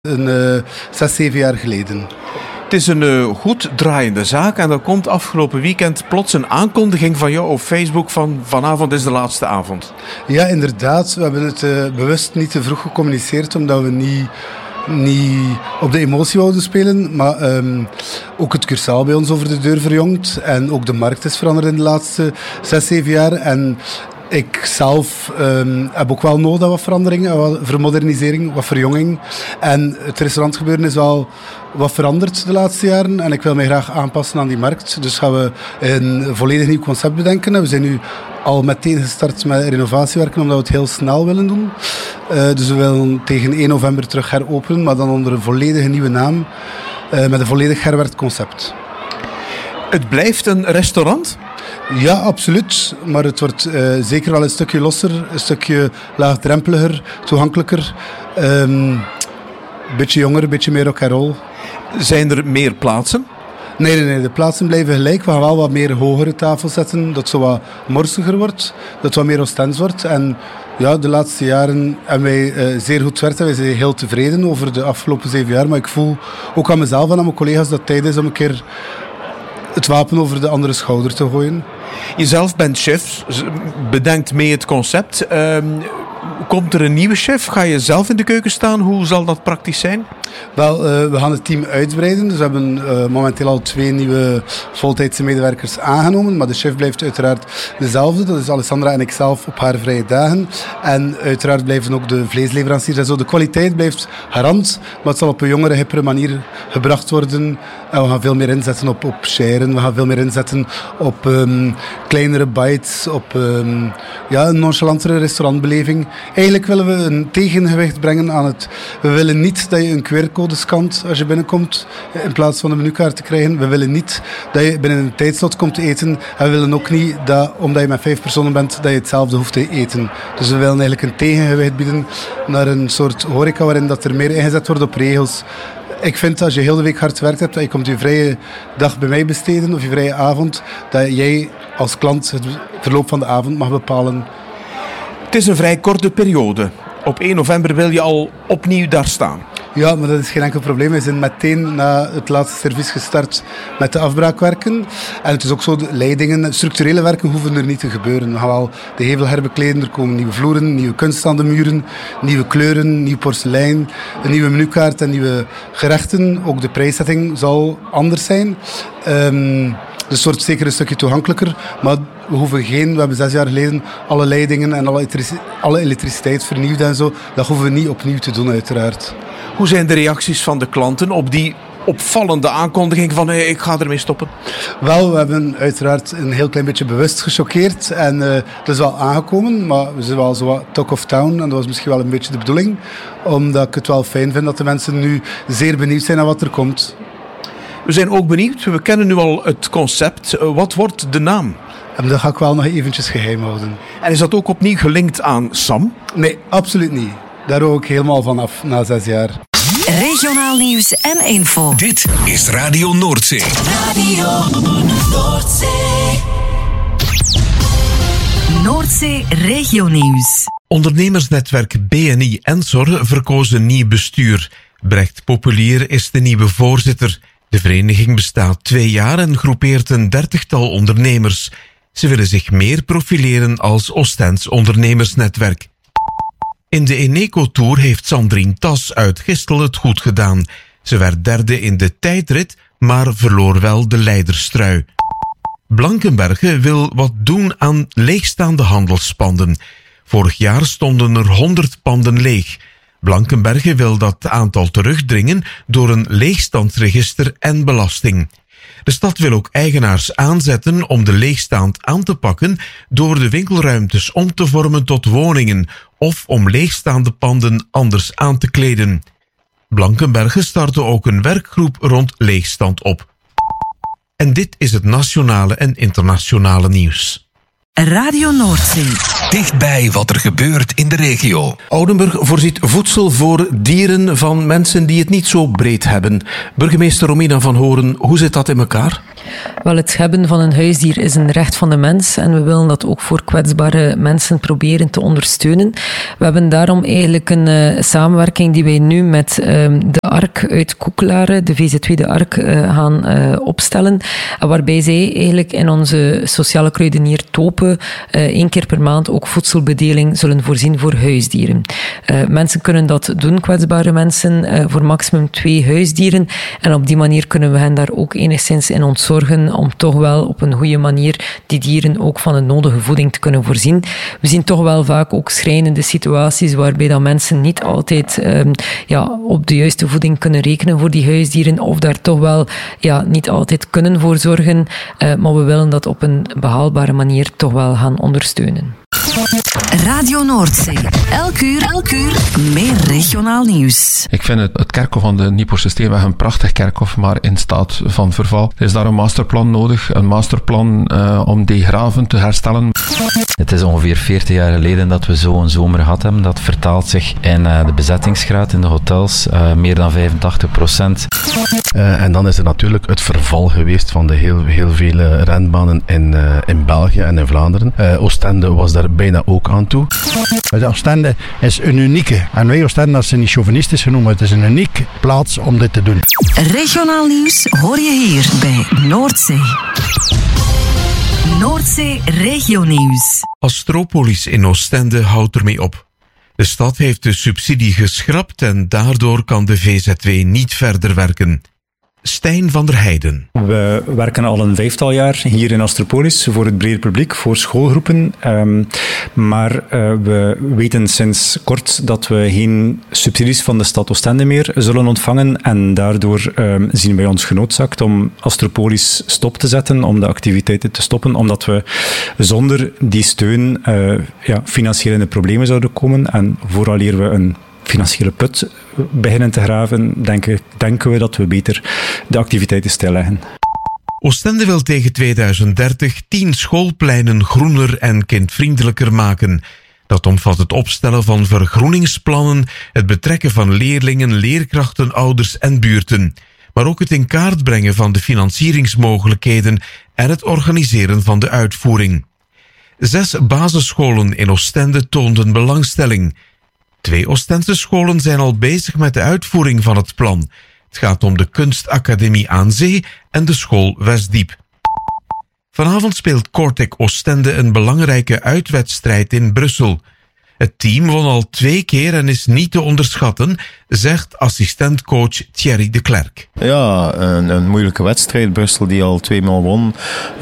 6, 7 jaar geleden. Het is een goed draaiende zaak en er komt afgelopen weekend plots een aankondiging van jou op Facebook van vanavond is de laatste avond. Ja, inderdaad. We hebben het bewust niet te vroeg gecommuniceerd, omdat we niet op de emotie wouden spelen, maar ook het cursaal bij ons over de deur verjongt en ook de markt is veranderd in de laatste 6, 7 jaar en ik zelf heb ook wel nodig aan wat veranderingen, wat vermodernisering, wat verjonging. En het restaurantgebeuren is wel wat veranderd de laatste jaren. En ik wil mij graag aanpassen aan die markt. Dus gaan we een volledig nieuw concept bedenken. En we zijn nu al meteen gestart met renovatiewerken, omdat we het heel snel willen doen. Dus we willen tegen 1 november terug heropenen, maar dan onder een volledige nieuwe naam. Met een volledig herwerkt concept. Het blijft een restaurant? Ja, absoluut. Maar het wordt zeker wel een stukje losser, een stukje laagdrempeliger, toegankelijker. Een beetje jonger, een beetje meer rock'n'roll. Zijn er meer plaatsen? Nee, de plaatsen blijven gelijk. We gaan wel wat meer hogere tafels zetten, dat het zo wat morsiger wordt, dat het wat meer Oostends wordt. En ja, de laatste jaren hebben wij zeer goed gewerkt en wij zijn heel tevreden over de afgelopen 7 jaar. Maar ik voel ook aan mezelf en aan mijn collega's dat het tijd is om een keer het wapen over de andere schouder te gooien. Jezelf bent chef, bedenkt mee het concept. Komt er een nieuwe chef? Ga je zelf in de keuken staan? Hoe zal dat praktisch zijn? Wel, we gaan het team uitbreiden. Dus we hebben momenteel al 2 nieuwe voltijdse medewerkers aangenomen. Maar de chef blijft uiteraard dezelfde. Dat is Alessandra en ikzelf op haar vrije dagen. En uiteraard blijven ook de vleesleveranciers en zo. De kwaliteit blijft garant, maar het zal op een jongere, hippere manier gebracht worden. En we gaan veel meer inzetten op sharen. We gaan veel meer inzetten op kleinere bites, op een nonchalantere restaurantbeleving. Eigenlijk willen we een tegengewicht brengen aan het... We willen niet dat je een QR-code scant als je binnenkomt, in plaats van een menukaart te krijgen. We willen niet dat je binnen een tijdslot komt te eten. En we willen ook niet dat, omdat je met 5 personen bent, dat je hetzelfde hoeft te eten. Dus we willen eigenlijk een tegengewicht bieden naar een soort horeca waarin dat er meer ingezet wordt op regels. Ik vind dat als je heel de week hard gewerkt hebt, dat je komt je vrije dag bij mij besteden of je vrije avond, dat jij als klant het verloop van de avond mag bepalen. Het is een vrij korte periode. Op 1 november wil je al opnieuw daar staan. Ja, maar dat is geen enkel probleem. We zijn meteen na het laatste servies gestart met de afbraakwerken. En het is ook zo, de leidingen, structurele werken hoeven er niet te gebeuren. We gaan wel de hevel herbekleden, er komen nieuwe vloeren, nieuwe kunst aan de muren, nieuwe kleuren, nieuw porselein, een nieuwe menukaart en nieuwe gerechten. Ook de prijszetting zal anders zijn. Dus het wordt zeker een stukje toegankelijker, maar we hebben 6 jaar geleden alle leidingen en alle elektriciteit vernieuwd en zo. Dat hoeven we niet opnieuw te doen, uiteraard. Hoe zijn de reacties van de klanten op die opvallende aankondiging van ik ga ermee stoppen? Wel, we hebben uiteraard een heel klein beetje bewust gechoqueerd en dat is wel aangekomen, maar we zijn wel zo wat talk of town en dat was misschien wel een beetje de bedoeling, omdat ik het wel fijn vind dat de mensen nu zeer benieuwd zijn naar wat er komt. We zijn ook benieuwd, we kennen nu al het concept. Wat wordt de naam? En dat ga ik wel nog eventjes geheim houden. En is dat ook opnieuw gelinkt aan Sam? Nee, absoluut niet. Daar ook helemaal vanaf na 6 jaar. Regionaal nieuws en info. Dit is Radio Noordzee. Radio Noordzee. Noordzee regionieuws. Ondernemersnetwerk BNI Ensor verkoos een nieuw bestuur. Brecht Populier is de nieuwe voorzitter. De vereniging bestaat 2 jaar en groepeert een 30-tal ondernemers. Ze willen zich meer profileren als Oostends ondernemersnetwerk. In de Eneco Tour heeft Sandrine Tas uit Gistel het goed gedaan. Ze werd 3e in de tijdrit, maar verloor wel de leiderstrui. Blankenberge wil wat doen aan leegstaande handelspanden. Vorig jaar stonden er 100 panden leeg. Blankenberge wil dat aantal terugdringen door een leegstandsregister en belasting. De stad wil ook eigenaars aanzetten om de leegstand aan te pakken door de winkelruimtes om te vormen tot woningen of om leegstaande panden anders aan te kleden. Blankenberge startte ook een werkgroep rond leegstand op. En dit is het nationale en internationale nieuws. Radio Noordzee. Dichtbij wat er gebeurt in de regio. Oudenburg voorziet voedsel voor dieren van mensen die het niet zo breed hebben. Burgemeester Romina van Horen, hoe zit dat in elkaar? Wel, het hebben van een huisdier is een recht van de mens en we willen dat ook voor kwetsbare mensen proberen te ondersteunen. We hebben daarom eigenlijk een samenwerking die wij nu met de ARK uit Koekelare, de VZ2 de ARK, gaan opstellen. Waarbij zij eigenlijk in onze sociale kruidenier Topen 1 keer per maand ook voedselbedeling zullen voorzien voor huisdieren. Mensen kunnen dat doen, kwetsbare mensen, voor maximum 2 huisdieren. En op die manier kunnen we hen daar ook enigszins in ontzorgen om toch wel op een goede manier die dieren ook van de nodige voeding te kunnen voorzien. We zien toch wel vaak ook schrijnende situaties waarbij dat mensen niet altijd op de juiste voeding kunnen rekenen voor die huisdieren of daar toch wel niet altijd kunnen voor zorgen. Maar we willen dat op een behaalbare manier toch wel gaan ondersteunen. Radio Noordzee. Elk uur meer regionaal nieuws. Ik vind het kerkhof van de Niepoorsysteemweg een prachtig kerkhof, maar in staat van verval. Er is daar een masterplan nodig, een masterplan om die graven te herstellen. Het is ongeveer 40 jaar geleden dat we zo'n zomer gehad hebben. Dat vertaalt zich in de bezettingsgraad in de hotels, meer dan 85%. En dan is er natuurlijk het verval geweest van de heel vele renbanen in België en in Vlaanderen. Oostende was daar bijna ook aan toe. Oostende is een unieke. En wij Oostende, dat ze niet chauvinistisch genoemd, het is een unieke plaats om dit te doen. Regionaal nieuws hoor je hier bij Noordzee. Noordzee regionieuws. Astropolis in Oostende houdt ermee op. De stad heeft de subsidie geschrapt en daardoor kan de VZ2 niet verder werken. Stijn van der Heijden. We werken al een 5-tal jaar hier in Astropolis voor het brede publiek, voor schoolgroepen. Maar we weten sinds kort dat we geen subsidies van de stad Oostende meer zullen ontvangen. En daardoor zien wij ons genoodzaakt om Astropolis stop te zetten, om de activiteiten te stoppen, omdat we zonder die steun financieel in de problemen zouden komen. En vooraleer we een financiële put beginnen te graven, denken we dat we beter de activiteiten stilleggen. Oostende wil tegen 2030 10 schoolpleinen groener en kindvriendelijker maken. Dat omvat het opstellen van vergroeningsplannen, het betrekken van leerlingen, leerkrachten, ouders en buurten. Maar ook het in kaart brengen van de financieringsmogelijkheden en het organiseren van de uitvoering. 6 basisscholen in Oostende toonden belangstelling. 2 Oostense scholen zijn al bezig met de uitvoering van het plan. Het gaat om de Kunstacademie aan Zee en de school Westdiep. Vanavond speelt Kortek Oostende een belangrijke uitwedstrijd in Brussel. Het team won al 2 keer en is niet te onderschatten, zegt assistentcoach Thierry de Klerk. Ja, een moeilijke wedstrijd. Brussel die al 2 maal won.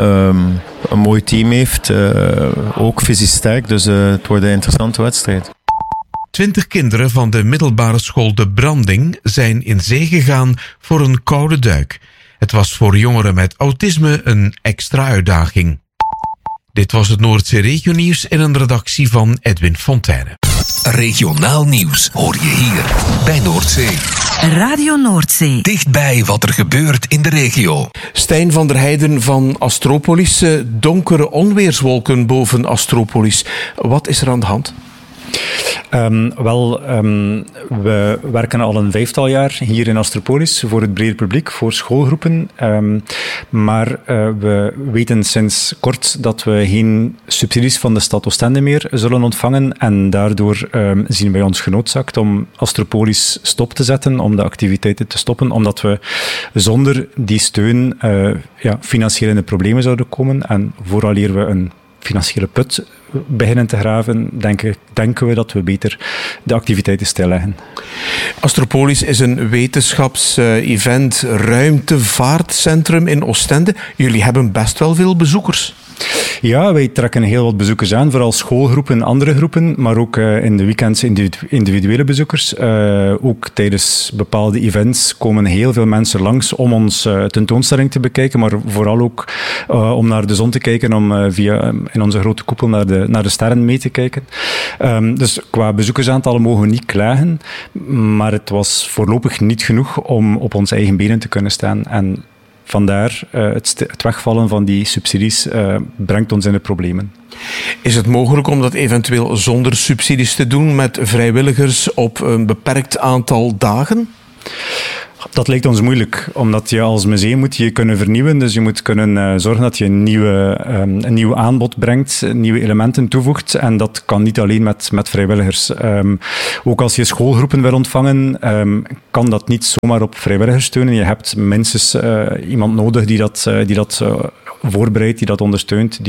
Een mooi team heeft, ook fysisch sterk, dus het wordt een interessante wedstrijd. 20 kinderen van de middelbare school De Branding zijn in zee gegaan voor een koude duik. Het was voor jongeren met autisme een extra uitdaging. Dit was het Noordzee regionieuws in een redactie van Edwin Fontaine. Regionaal nieuws hoor je hier bij Noordzee. Radio Noordzee. Dichtbij wat er gebeurt in de regio. Stijn van der Heijden van Astropolis. Donkere onweerswolken boven Astropolis. Wat is er aan de hand? We werken al een 5-tal jaar hier in Astropolis voor het brede publiek, voor schoolgroepen. Maar we weten sinds kort dat we geen subsidies van de stad Oostende meer zullen ontvangen. En daardoor zien wij ons genoodzaakt om Astropolis stop te zetten, om de activiteiten te stoppen, omdat we zonder die steun financieel in de problemen zouden komen. En vooraleer we een financiële put beginnen te graven, denken we dat we beter de activiteiten stilleggen. Astropolis is een wetenschaps-event ruimtevaartcentrum in Oostende. Jullie hebben best wel veel bezoekers. Ja, wij trekken heel wat bezoekers aan, vooral schoolgroepen en andere groepen, maar ook in de weekends individuele bezoekers. Ook tijdens bepaalde events komen heel veel mensen langs om ons tentoonstelling te bekijken, maar vooral ook om naar de zon te kijken, om via in onze grote koepel naar de sterren mee te kijken. Dus qua bezoekersaantallen mogen we niet klagen, maar het was voorlopig niet genoeg om op onze eigen benen te kunnen staan. En vandaar het wegvallen van die subsidies brengt ons in de problemen. Is het mogelijk om dat eventueel zonder subsidies te doen met vrijwilligers op een beperkt aantal dagen? Dat lijkt ons moeilijk, omdat je als museum moet je kunnen vernieuwen. Dus je moet kunnen zorgen dat je een nieuw aanbod brengt, nieuwe elementen toevoegt. En dat kan niet alleen met vrijwilligers. Ook als je schoolgroepen wil ontvangen, kan dat niet zomaar op vrijwilligers steunen. Je hebt minstens iemand nodig die dat voorbereidt, die dat ondersteunt,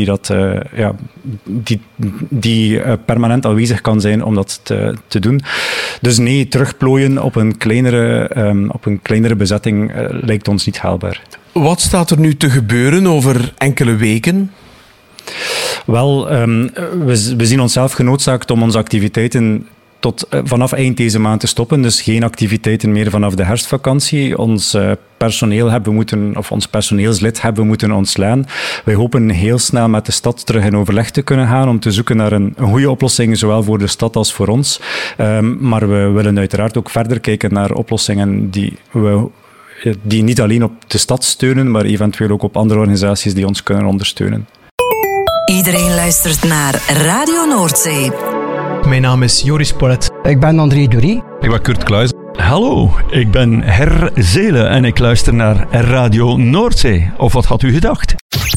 die permanent aanwezig kan zijn om dat te doen. Dus nee, terugplooien op een kleinere bezetting lijkt ons niet haalbaar. Wat staat er nu te gebeuren over enkele weken? Wel, we zien onszelf genoodzaakt om onze activiteiten vanaf eind deze maand te stoppen. Dus geen activiteiten meer vanaf de herfstvakantie. Ons personeelslid hebben we moeten ontslaan. Wij hopen heel snel met de stad terug in overleg te kunnen gaan om te zoeken naar een goede oplossing, zowel voor de stad als voor ons. Maar we willen uiteraard ook verder kijken naar oplossingen die niet alleen op de stad steunen, maar eventueel ook op andere organisaties die ons kunnen ondersteunen. Iedereen luistert naar Radio Noordzee. Mijn naam is Joris Polet. Ik ben André Dury. Ik ben Kurt Kluijs. Hallo, ik ben Her Zelen en ik luister naar Radio Noordzee. Of wat had u gedacht?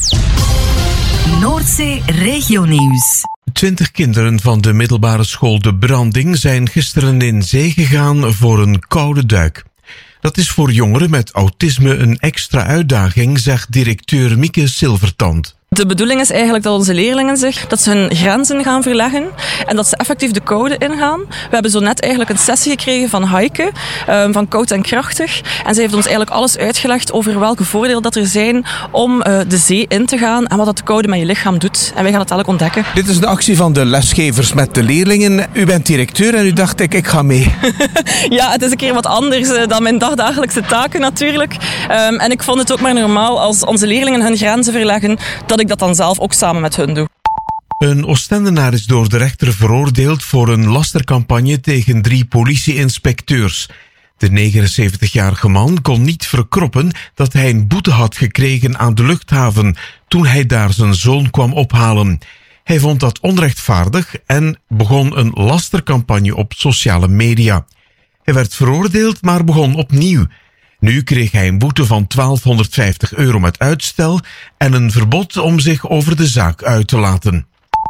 Noordzee Regionieuws. 20 kinderen van de middelbare school De Branding zijn gisteren in zee gegaan voor een koude duik. Dat is voor jongeren met autisme een extra uitdaging, zegt directeur Mieke Silvertand. De bedoeling is eigenlijk dat onze leerlingen dat ze hun grenzen gaan verleggen en dat ze effectief de koude ingaan. We hebben zo net eigenlijk een sessie gekregen van Heike, van Koud en Krachtig. En zij heeft ons eigenlijk alles uitgelegd over welke voordelen dat er zijn om de zee in te gaan en wat dat de koude met je lichaam doet. En wij gaan het eigenlijk ontdekken. Dit is de actie van de lesgevers met de leerlingen. U bent directeur en u dacht, ik ga mee. Ja, het is een keer wat anders dan mijn dagdagelijkse taken natuurlijk. En ik vond het ook maar normaal als onze leerlingen hun grenzen verleggen, dat ik dat dan zelf ook samen met hun doe. Een Oostendenaar is door de rechter veroordeeld voor een lastercampagne tegen 3 politie-inspecteurs. De 79-jarige man kon niet verkroppen dat hij een boete had gekregen aan de luchthaven toen hij daar zijn zoon kwam ophalen. Hij vond dat onrechtvaardig en begon een lastercampagne op sociale media. Hij werd veroordeeld, maar begon opnieuw. Nu kreeg hij een boete van €1250 met uitstel en een verbod om zich over de zaak uit te laten.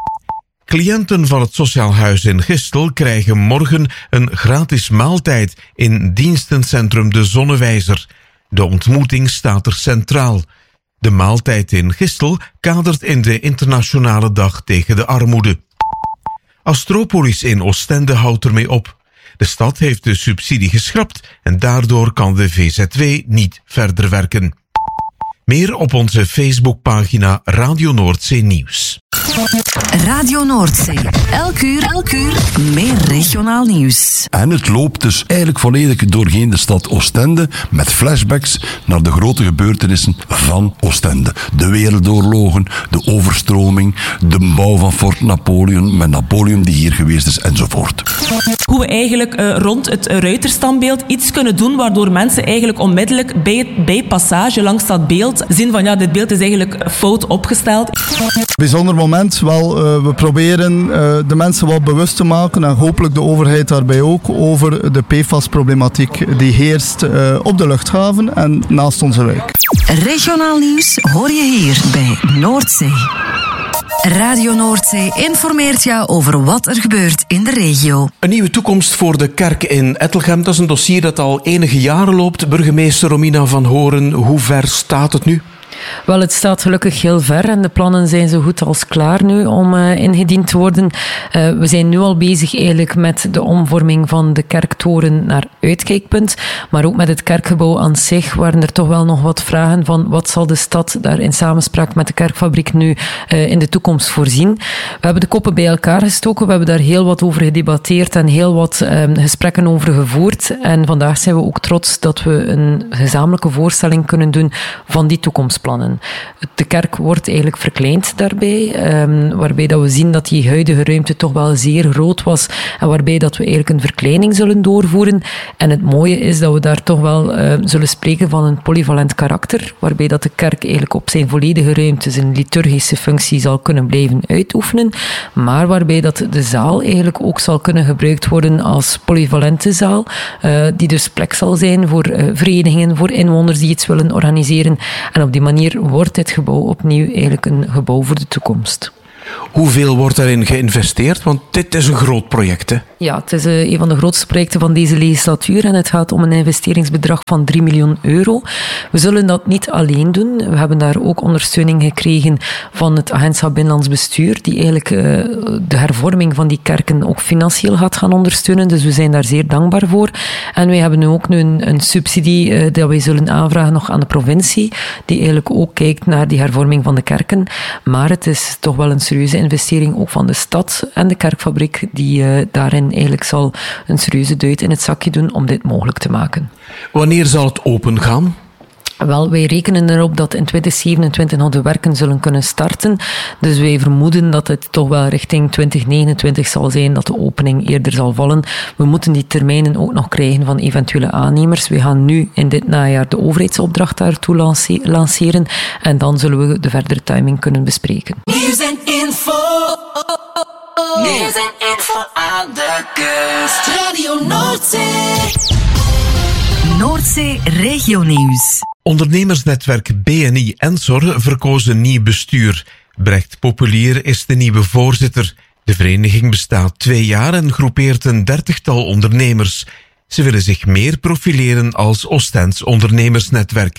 Cliënten van het Sociaal Huis in Gistel krijgen morgen een gratis maaltijd in dienstencentrum De Zonnewijzer. De ontmoeting staat er centraal. De maaltijd in Gistel kadert in de Internationale Dag tegen de Armoede. Astropolis in Oostende houdt ermee op. De stad heeft de subsidie geschrapt en daardoor kan de VZW niet verder werken. Meer op onze Facebookpagina Radio Noordzee Nieuws. Radio Noordzee. Elk uur meer regionaal nieuws. En het loopt dus eigenlijk volledig doorheen de stad Oostende met flashbacks naar de grote gebeurtenissen van Oostende. De wereldoorlogen, de overstroming, de bouw van Fort Napoleon met Napoleon die hier geweest is enzovoort. Hoe we eigenlijk rond het ruiterstandbeeld iets kunnen doen waardoor mensen eigenlijk onmiddellijk bij passage langs dat beeld zien van ja, dit beeld is eigenlijk fout opgesteld. Bijzonder moment, we proberen de mensen wat bewust te maken en hopelijk de overheid daarbij ook over de PFAS-problematiek die heerst op de luchthaven en naast onze wijk. Regionaal nieuws hoor je hier bij Noordzee. Radio Noordzee informeert jou over wat er gebeurt in de regio. Een nieuwe toekomst voor de kerk in Ettelgem. Dat is een dossier dat al enige jaren loopt. Burgemeester Romina van Horen, hoe ver staat het nu? Wel, het staat gelukkig heel ver en de plannen zijn zo goed als klaar nu om ingediend te worden. We zijn nu al bezig eigenlijk met de omvorming van de kerktoren naar uitkijkpunt, maar ook met het kerkgebouw aan zich waren er toch wel nog wat vragen van wat zal de stad daar in samenspraak met de kerkfabriek nu in de toekomst voorzien. We hebben de koppen bij elkaar gestoken, we hebben daar heel wat over gedebatteerd en heel wat gesprekken over gevoerd en vandaag zijn we ook trots dat we een gezamenlijke voorstelling kunnen doen van die toekomstplannen. plannen. De kerk wordt eigenlijk verkleind daarbij, waarbij dat we zien dat die huidige ruimte toch wel zeer groot was en waarbij dat we eigenlijk een verkleining zullen doorvoeren. En het mooie is dat we daar toch wel zullen spreken van een polyvalent karakter, waarbij dat de kerk eigenlijk op zijn volledige ruimte zijn liturgische functie zal kunnen blijven uitoefenen, maar waarbij dat de zaal eigenlijk ook zal kunnen gebruikt worden als polyvalente zaal, die dus plek zal zijn voor verenigingen, voor inwoners die iets willen organiseren. En op die manier wordt dit gebouw opnieuw eigenlijk een gebouw voor de toekomst. Hoeveel wordt daarin geïnvesteerd? Want dit is een groot project, hè? Ja, het is een van de grootste projecten van deze legislatuur en het gaat om een investeringsbedrag van 3 miljoen euro. We zullen dat niet alleen doen. We hebben daar ook ondersteuning gekregen van het Agentschap Binnenlands Bestuur, die eigenlijk de hervorming van die kerken ook financieel gaat gaan ondersteunen. Dus we zijn daar zeer dankbaar voor. En wij hebben nu ook een subsidie dat wij zullen aanvragen nog aan de provincie, die eigenlijk ook kijkt naar die hervorming van de kerken. Maar het is toch wel een serieuze investering ook van de stad en de kerkfabriek, die daarin eigenlijk zal een serieuze duit in het zakje doen om dit mogelijk te maken. Wanneer zal het open gaan? Wel, wij rekenen erop dat in 2027 nog de werken zullen kunnen starten. Dus wij vermoeden dat het toch wel richting 2029 zal zijn dat de opening eerder zal vallen. We moeten die termijnen ook nog krijgen van eventuele aannemers. We gaan nu in dit najaar de overheidsopdracht daartoe lanceren en dan zullen we de verdere timing kunnen bespreken. Nieuws en info. Nieuws en info aan de kust. Radio Noordzee. Noordzee Regionieuws. Ondernemersnetwerk BNI Ensor verkozen nieuw bestuur. Brecht Populier is de nieuwe voorzitter. De vereniging bestaat 2 jaar en groepeert een 30-tal ondernemers. Ze willen zich meer profileren als Oostends ondernemersnetwerk.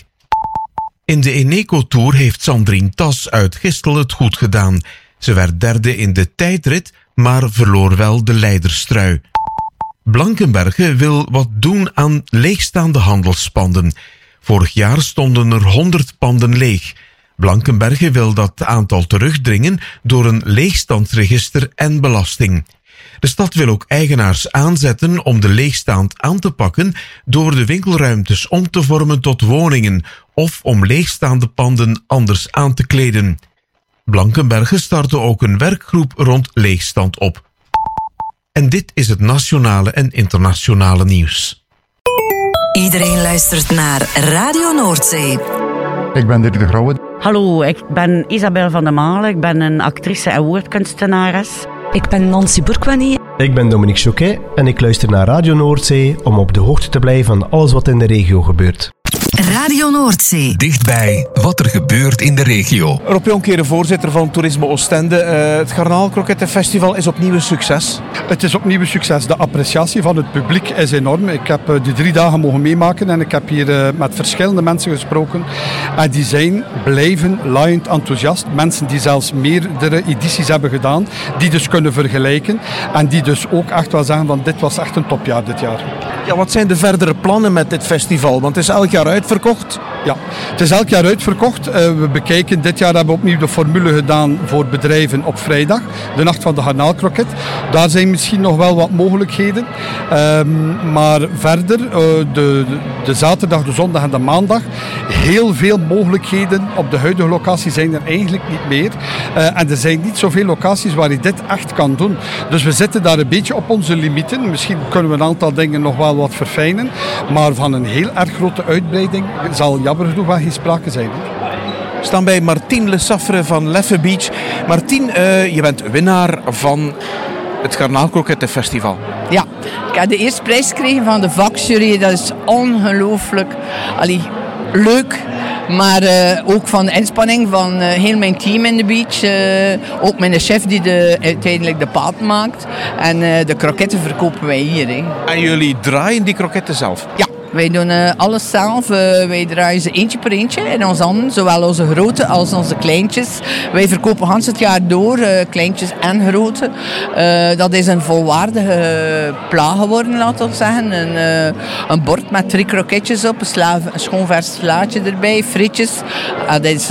In de Eneco Tour heeft Sandrine Tas uit Gistel het goed gedaan. Ze werd derde in de tijdrit, maar verloor wel de leiderstrui. Blankenberge wil wat doen aan leegstaande handelspanden. Vorig jaar stonden er 100 panden leeg. Blankenberge wil dat aantal terugdringen door een leegstandsregister en belasting. De stad wil ook eigenaars aanzetten om de leegstand aan te pakken door de winkelruimtes om te vormen tot woningen of om leegstaande panden anders aan te kleden. Blankenberge startte ook een werkgroep rond leegstand op. En dit is het nationale en internationale nieuws. Iedereen luistert naar Radio Noordzee. Ik ben Dirk de Grauwe. Hallo, ik ben Isabel van der Malen. Ik ben een actrice en woordkunstenares. Ik ben Nancy Bourkwani. Ik ben Dominique Choquet en ik luister naar Radio Noordzee om op de hoogte te blijven van alles wat in de regio gebeurt. Radio Noordzee. Dichtbij wat er gebeurt in de regio. Rob Jonkeren, voorzitter van Toerisme Oostende. Het Garnaalkrokettenfestival is opnieuw een succes. Het is opnieuw een succes. De appreciatie van het publiek is enorm. Ik heb die 3 dagen mogen meemaken en ik heb hier met verschillende mensen gesproken. En die zijn blijven laaiend enthousiast. Mensen die zelfs meerdere edities hebben gedaan, die dus kunnen vergelijken. En die dus ook echt wel zeggen van dit was echt een topjaar dit jaar. Ja, wat zijn de verdere plannen met dit festival? Want het is elk jaar uitverkocht. Ja, het is elk jaar uitverkocht. We bekijken, dit jaar hebben we opnieuw de formule gedaan voor bedrijven op vrijdag. De nacht van de garnaalkroket. Daar zijn misschien nog wel wat mogelijkheden. Maar verder, de zaterdag, de zondag en de maandag, heel veel mogelijkheden. Op de huidige locatie zijn er eigenlijk niet meer. En er zijn niet zoveel locaties waar je dit echt kan doen. Dus we zitten daar een beetje op onze limieten. Misschien kunnen we een aantal dingen nog wel wat verfijnen. Maar van een heel erg grote uitbreiding zal jammer genoeg wel geen sprake zijn. We staan bij Martien Le Saffre van Leffe Beach. Martien, je bent winnaar van het Garnaalkrokettenfestival. Ja, ik heb de eerste prijs gekregen van de vakjury. Dat is ongelooflijk leuk. Maar ook van de inspanning van heel mijn team in de beach. Ook mijn chef die uiteindelijk de paat maakt. En de kroketten verkopen wij hier. Hè. En jullie draaien die kroketten zelf? Ja. Wij doen alles zelf. Wij draaien ze eentje per eentje in ons handen. Zowel onze grote als onze kleintjes. Wij verkopen Hans het jaar door, kleintjes en grote. Dat is een volwaardige pla geworden, laten we zeggen. Een bord met 3 kroketjes op, een schoon vers slaatje erbij, frietjes. Dat is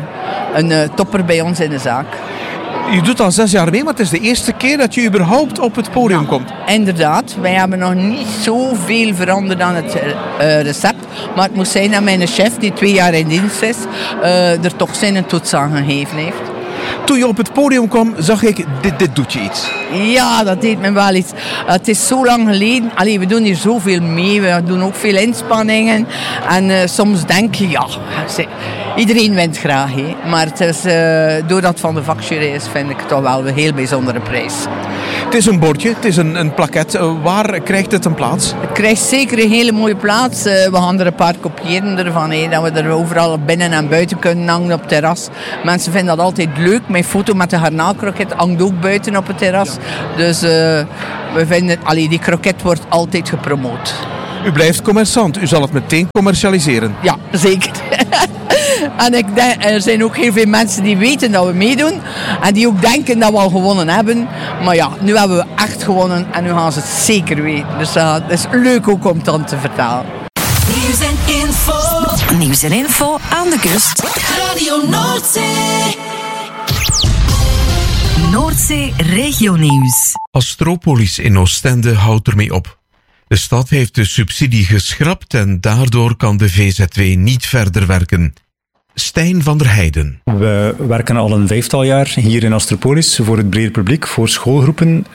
een topper bij ons in de zaak. Je doet al 6 jaar mee, maar het is de eerste keer dat je überhaupt op het podium komt. Inderdaad, wij hebben nog niet zoveel veranderd aan het recept. Maar het moest zijn dat mijn chef, die 2 jaar in dienst is, er toch zijn toets aan gegeven heeft. Toen je op het podium kwam, zag ik, dit doet je iets. Ja, dat deed me wel iets. Het is zo lang geleden. Allee, we doen hier zoveel mee. We doen ook veel inspanningen. En soms denk je, ja, iedereen wint graag. He. Maar het is, doordat het van de vakjury is, vind ik het toch wel een heel bijzondere prijs. Het is een bordje, het is een plaquette. Waar krijgt het een plaats? Het krijgt zeker een hele mooie plaats. We gaan er een paar kopiëren ervan. Dat we er overal binnen en buiten kunnen hangen op het terras. Mensen vinden dat altijd leuk. Mijn foto met de garnaalkroket hangt ook buiten op het terras. Dus we vinden, die kroket wordt altijd gepromoot. U blijft commerçant. U zal het meteen commercialiseren. Ja, zeker. En ik denk, er zijn ook heel veel mensen die weten dat we meedoen. En die ook denken dat we al gewonnen hebben. Maar ja, nu hebben we echt gewonnen. En nu gaan ze het zeker weten. Dus het is leuk ook om dan te vertellen. Nieuws en info. Nieuws en info aan de kust. Radio Noordzee. Noordzee regionieuws. Astropolis in Oostende houdt ermee op. De stad heeft de subsidie geschrapt en daardoor kan de VZW niet verder werken. Stijn van der Heijden. We werken al een 5-tal jaar hier in Astropolis voor het brede publiek, voor schoolgroepen.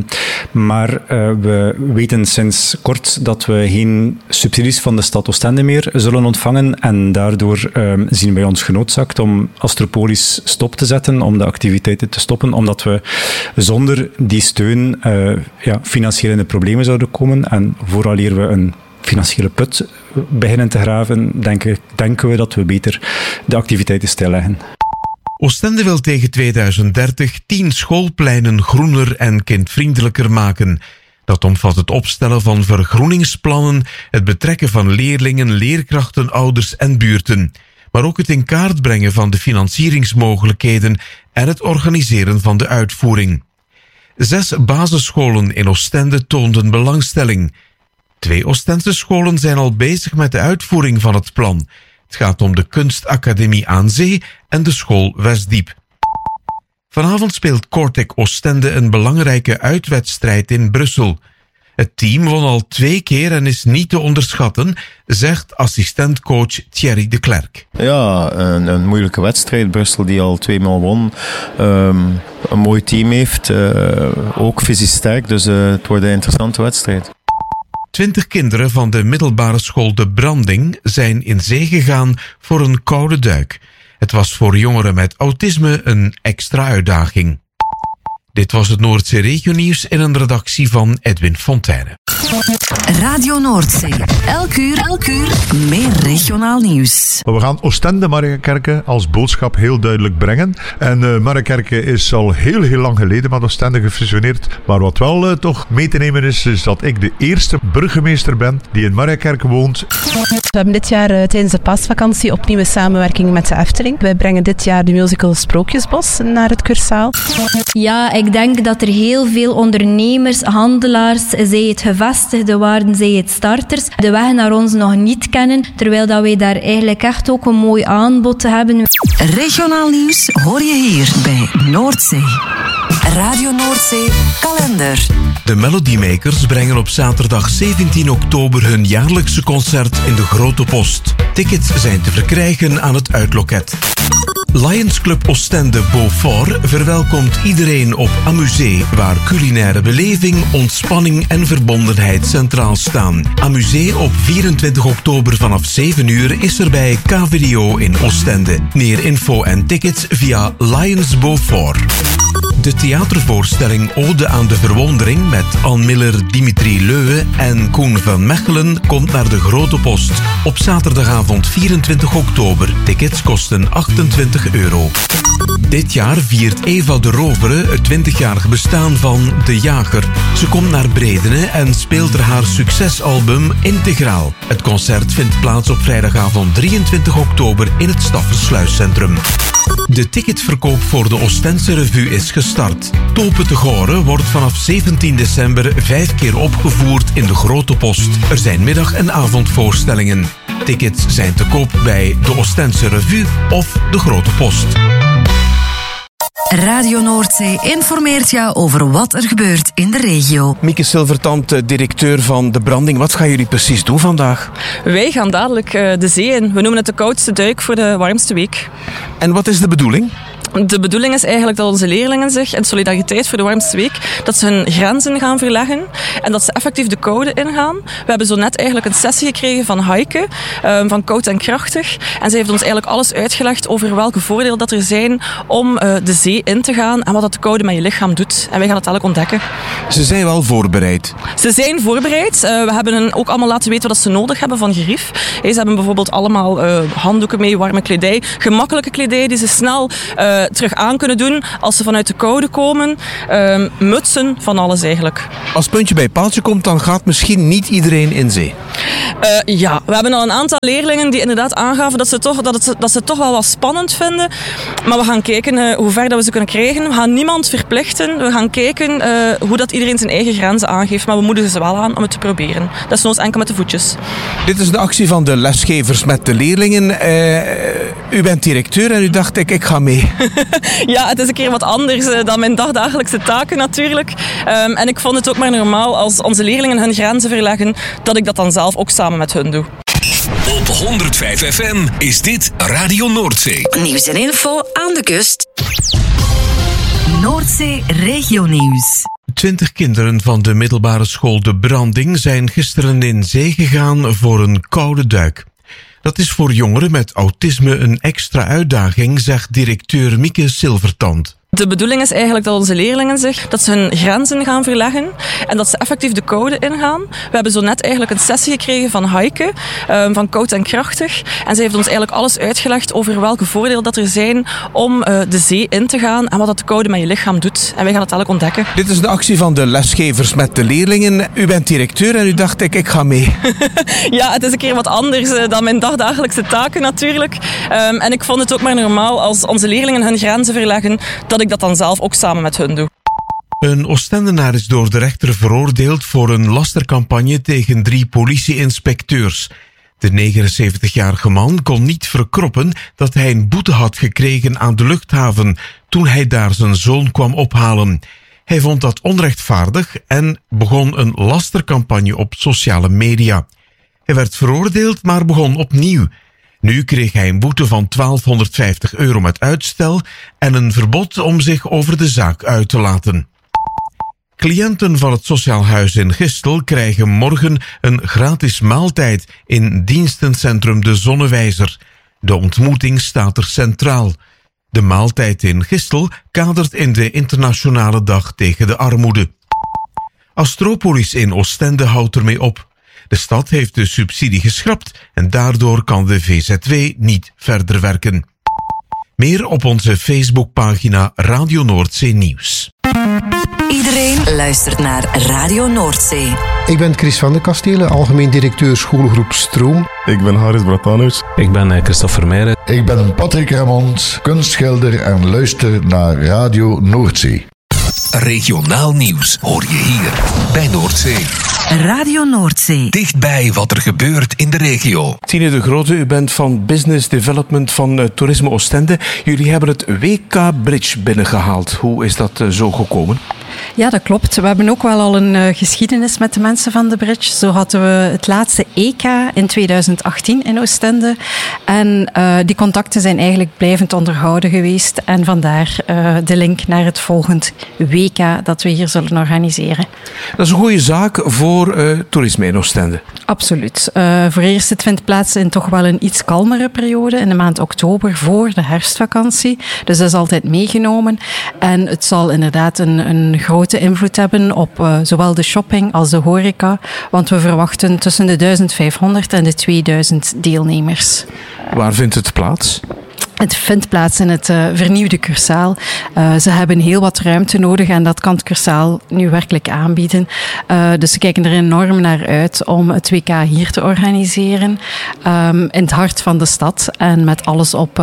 Maar we weten sinds kort dat we geen subsidies van de stad Oostende meer zullen ontvangen. En daardoor zien wij ons genoodzaakt om Astropolis stop te zetten, om de activiteiten te stoppen, omdat we zonder die steun financieel in de problemen zouden komen. En vooraleer we een financiële put beginnen te graven, denken we dat we beter de activiteiten stilleggen. Oostende wil tegen 2030 10 schoolpleinen groener en kindvriendelijker maken. Dat omvat het opstellen van vergroeningsplannen, het betrekken van leerlingen, leerkrachten, ouders en buurten, maar ook het in kaart brengen van de financieringsmogelijkheden en het organiseren van de uitvoering. 6 basisscholen in Oostende toonden belangstelling. 2 Oostense scholen zijn al bezig met de uitvoering van het plan. Het gaat om de Kunstacademie aan Zee en de school Westdiep. Vanavond speelt Kortec Oostende een belangrijke uitwedstrijd in Brussel. Het team won al 2 keer en is niet te onderschatten, zegt assistentcoach Thierry de Klerk. Ja, een moeilijke wedstrijd. Brussel die al 2 maal won. Een mooi team heeft. Ook fysisch sterk, dus het wordt een interessante wedstrijd. 20 kinderen van de middelbare school De Branding zijn in zee gegaan voor een koude duik. Het was voor jongeren met autisme een extra uitdaging. Dit was het Noordzee regionieuws in een redactie van Edwin Fontaine. Radio Noordzee. Elk uur meer regionaal nieuws. We gaan Oostende Mariakerke als boodschap heel duidelijk brengen. En Mariakerke is al heel lang geleden met Oostende gefusioneerd. Maar wat wel toch mee te nemen is dat ik de eerste burgemeester ben die in Mariakerke woont. We hebben dit jaar tijdens de paasvakantie opnieuw een samenwerking met de Efteling. Wij brengen dit jaar de musical Sprookjesbos naar het Cursaal. Ja, ik denk dat er heel veel ondernemers, handelaars, zij het gevestigde waarden, zij het starters, de weg naar ons nog niet kennen, terwijl dat wij daar eigenlijk echt ook een mooi aanbod hebben. Regionaal nieuws hoor je hier bij Noordzee. Radio Noordzee kalender. De Melodymakers brengen op zaterdag 17 oktober hun jaarlijkse concert in de Grote Post. Tickets zijn te verkrijgen aan het uitloket. Lions Club Oostende Beaufort verwelkomt iedereen op Amusee, waar culinaire beleving, ontspanning en verbondenheid centraal staan. Amusee op 24 oktober vanaf 7 uur is er bij KVDO in Oostende. Meer info en tickets via Lions Beaufort. De theatervoorstelling Ode aan de Verwondering met Ann Miller, Dimitri Leuwe en Koen van Mechelen komt naar de Grote Post op zaterdagavond 24 oktober. Tickets kosten €28. Dit jaar viert Eva de Rovere het 20-jarig bestaan van De Jager. Ze komt naar Bredene en speelt er haar succesalbum Integraal. Het concert vindt plaats op vrijdagavond 23 oktober in het Staffensluiscentrum. De ticketverkoop voor de Oostense Revue is gestart. Tope te Goren wordt vanaf 17 december 5 keer opgevoerd in de Grote Post. Er zijn middag- en avondvoorstellingen. Tickets zijn te koop bij de Oostense Revue of de Grote Post. Radio Noordzee informeert jou over wat er gebeurt in de regio. Mieke Silvertand, directeur van De Branding. Wat gaan jullie precies doen vandaag? Wij gaan dadelijk de zee in. We noemen het de koudste duik voor de warmste week. En wat is de bedoeling? De bedoeling is eigenlijk dat onze leerlingen zich in solidariteit voor de warmste week, dat ze hun grenzen gaan verleggen en dat ze effectief de koude ingaan. We hebben zo net eigenlijk een sessie gekregen van Heike, van Koud en Krachtig. En ze heeft ons eigenlijk alles uitgelegd over welke voordelen dat er zijn om de zee in te gaan en wat dat de koude met je lichaam doet. En wij gaan het eigenlijk ontdekken. Ze zijn wel voorbereid. Ze zijn voorbereid. We hebben hen ook allemaal laten weten wat ze nodig hebben van gerief. Ze hebben bijvoorbeeld allemaal handdoeken mee, warme kledij, gemakkelijke kledij die ze snel terug aan kunnen doen als ze vanuit de koude komen. Mutsen, van alles eigenlijk. Als puntje bij paaltje komt, dan gaat misschien niet iedereen in zee. Ja, we hebben al een aantal leerlingen die inderdaad aangaven dat ze het toch wel wat spannend vinden. Maar we gaan kijken hoe ver dat we ze kunnen krijgen. We gaan niemand verplichten. We gaan kijken hoe dat iedereen zijn eigen grenzen aangeeft. Maar we moedigen ze wel aan om het te proberen. Dat is noods enkel met de voetjes. Dit is de actie van de lesgevers met de leerlingen. U bent directeur en u dacht, ik ga mee. Ja, het is een keer wat anders dan mijn dagdagelijkse taken natuurlijk. En ik vond het ook maar normaal als onze leerlingen hun grenzen verleggen, dat ik dat dan zelf ook samen met hun doe. Op 105 FM is dit Radio Noordzee. Nieuws en info aan de kust. Noordzee Regionieuws. 20 kinderen van de middelbare school De Branding zijn gisteren in zee gegaan voor een koude duik. Dat is voor jongeren met autisme een extra uitdaging, zegt directeur Mieke Silvertand. De bedoeling is eigenlijk dat onze leerlingen dat ze hun grenzen gaan verleggen en dat ze effectief de koude ingaan. We hebben zo net eigenlijk een sessie gekregen van Heike, van Koud en Krachtig. En zij heeft ons eigenlijk alles uitgelegd over welke voordelen dat er zijn om de zee in te gaan en wat dat de koude met je lichaam doet. En wij gaan het eigenlijk ontdekken. Dit is de actie van de lesgevers met de leerlingen. U bent directeur en u dacht, ik ga mee. Ja, het is een keer wat anders dan mijn dagdagelijkse taken natuurlijk. En ik vond het ook maar normaal als onze leerlingen hun grenzen verleggen, dat ik dat dan zelf ook samen met hun doe. Een Oostendenaar is door de rechter veroordeeld voor een lastercampagne tegen 3 politie-inspecteurs. De 79-jarige man kon niet verkroppen dat hij een boete had gekregen aan de luchthaven toen hij daar zijn zoon kwam ophalen. Hij vond dat onrechtvaardig en begon een lastercampagne op sociale media. Hij werd veroordeeld, maar begon opnieuw. Nu kreeg hij een boete van €1250 met uitstel en een verbod om zich over de zaak uit te laten. Cliënten van het Sociaal Huis in Gistel krijgen morgen een gratis maaltijd in dienstencentrum De Zonnewijzer. De ontmoeting staat er centraal. De maaltijd in Gistel kadert in de Internationale Dag tegen de Armoede. Astropolis in Oostende houdt ermee op. De stad heeft de subsidie geschrapt en daardoor kan de VZW niet verder werken. Meer op onze Facebookpagina Radio Noordzee Nieuws. Iedereen luistert naar Radio Noordzee. Ik ben Chris van de Kastelen, algemeen directeur schoolgroep Stroom. Ik ben Haris Bratanus. Ik ben Christophe Vermeijden. Ik ben Patrick Ramond, kunstschilder en luister naar Radio Noordzee. Regionaal nieuws hoor je hier bij Noordzee. Radio Noordzee. Dichtbij wat er gebeurt in de regio. Tine de Grote, u bent van Business Development van Toerisme Oostende. Jullie hebben het WK Bridge binnengehaald. Hoe is dat zo gekomen? Ja, dat klopt. We hebben ook wel al een geschiedenis met de mensen van de Bridge. Zo hadden we het laatste EK in 2018 in Oostende. En die contacten zijn eigenlijk blijvend onderhouden geweest. En vandaar de link naar het volgend WK dat we hier zullen organiseren. Dat is een goede zaak voor toerisme in Oostende. Absoluut. Voor eerst, het vindt plaats in toch wel een iets kalmere periode. In de maand oktober voor de herfstvakantie. Dus dat is altijd meegenomen. En het zal inderdaad een grote invloed hebben op zowel de shopping als de horeca. Want we verwachten tussen de 1500 en de 2000 deelnemers. Waar vindt het plaats? Het vindt plaats in het vernieuwde Cursaal. Ze hebben heel wat ruimte nodig en dat kan het Cursaal nu werkelijk aanbieden. Dus ze kijken er enorm naar uit om het WK hier te organiseren. In het hart van de stad en met alles op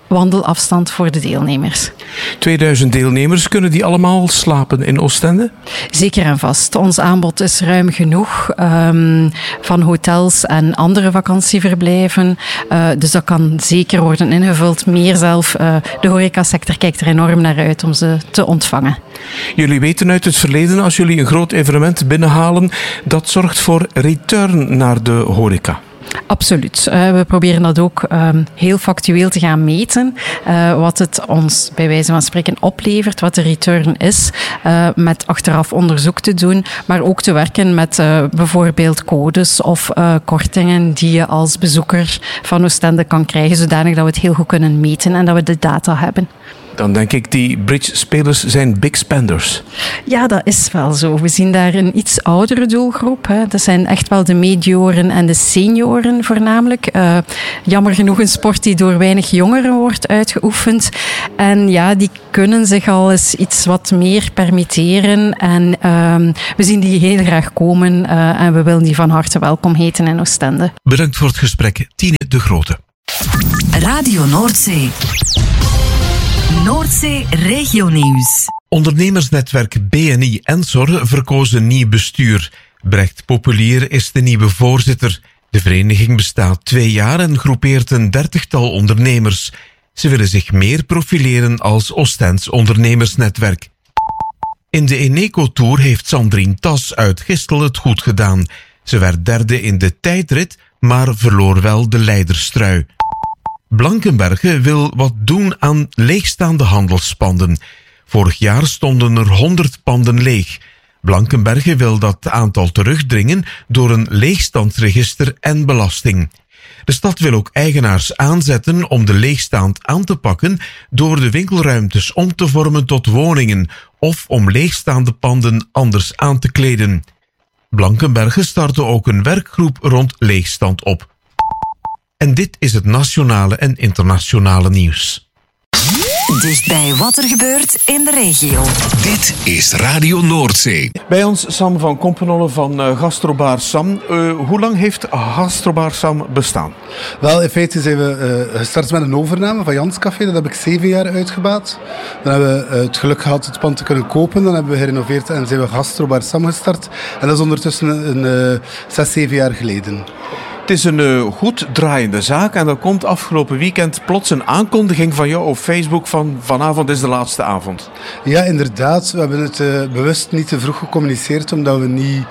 wandelafstand voor de deelnemers. 2000 deelnemers, kunnen die allemaal slapen in Oostende? Zeker en vast. Ons aanbod is ruim genoeg van hotels en andere vakantieverblijven. Dus dat kan zeker worden ingevuld. Meer zelf. De horecasector kijkt er enorm naar uit om ze te ontvangen. Jullie weten uit het verleden, als jullie een groot evenement binnenhalen, dat zorgt voor return naar de horeca. Absoluut. We proberen dat ook heel factueel te gaan meten. Wat het ons bij wijze van spreken oplevert, wat de return is. Met achteraf onderzoek te doen, maar ook te werken met bijvoorbeeld codes of kortingen die je als bezoeker van Oostende kan krijgen, zodanig dat we het heel goed kunnen meten en dat we de data hebben. Dan denk ik, die bridge-spelers zijn big spenders. Ja, dat is wel zo. We zien daar een iets oudere doelgroep. Hè. Dat zijn echt wel de medioren en de senioren voornamelijk. Jammer genoeg een sport die door weinig jongeren wordt uitgeoefend. En ja, die kunnen zich al eens iets wat meer permitteren. En we zien die heel graag komen. En we willen die van harte welkom heten in Oostende. Bedankt voor het gesprek, Tine de Grote. Radio Noordzee. Noordzee Regionieuws. Ondernemersnetwerk BNI Ensor verkoos een nieuw bestuur. Brecht Populier is de nieuwe voorzitter. De vereniging bestaat 2 jaar en groepeert een 30-tal ondernemers. Ze willen zich meer profileren als Oostends ondernemersnetwerk. In de Eneco Tour heeft Sandrine Tas uit Gistel het goed gedaan. Ze werd 3e in de tijdrit, maar verloor wel de leiderstrui. Blankenberge wil wat doen aan leegstaande handelspanden. Vorig jaar stonden er 100 panden leeg. Blankenberge wil dat aantal terugdringen door een leegstandsregister en belasting. De stad wil ook eigenaars aanzetten om de leegstand aan te pakken door de winkelruimtes om te vormen tot woningen of om leegstaande panden anders aan te kleden. Blankenberge startte ook een werkgroep rond leegstand op. En dit is het nationale en internationale nieuws. Dichtbij wat er gebeurt in de regio. Dit is Radio Noordzee. Bij ons Sam van Kompenholle van Gastrobar Sam. Hoe lang heeft Gastrobar Sam bestaan? Wel, in feite zijn we gestart met een overname van Jans Café. Dat heb ik 7 jaar uitgebaat. Dan hebben we het geluk gehad het pand te kunnen kopen. Dan hebben we gerenoveerd en zijn we Gastrobar Sam gestart. En dat is ondertussen 6-7 jaar geleden. Het is een goed draaiende zaak en er komt afgelopen weekend plots een aankondiging van jou op Facebook van vanavond is de laatste avond. Ja, inderdaad. We hebben het bewust niet te vroeg gecommuniceerd, omdat we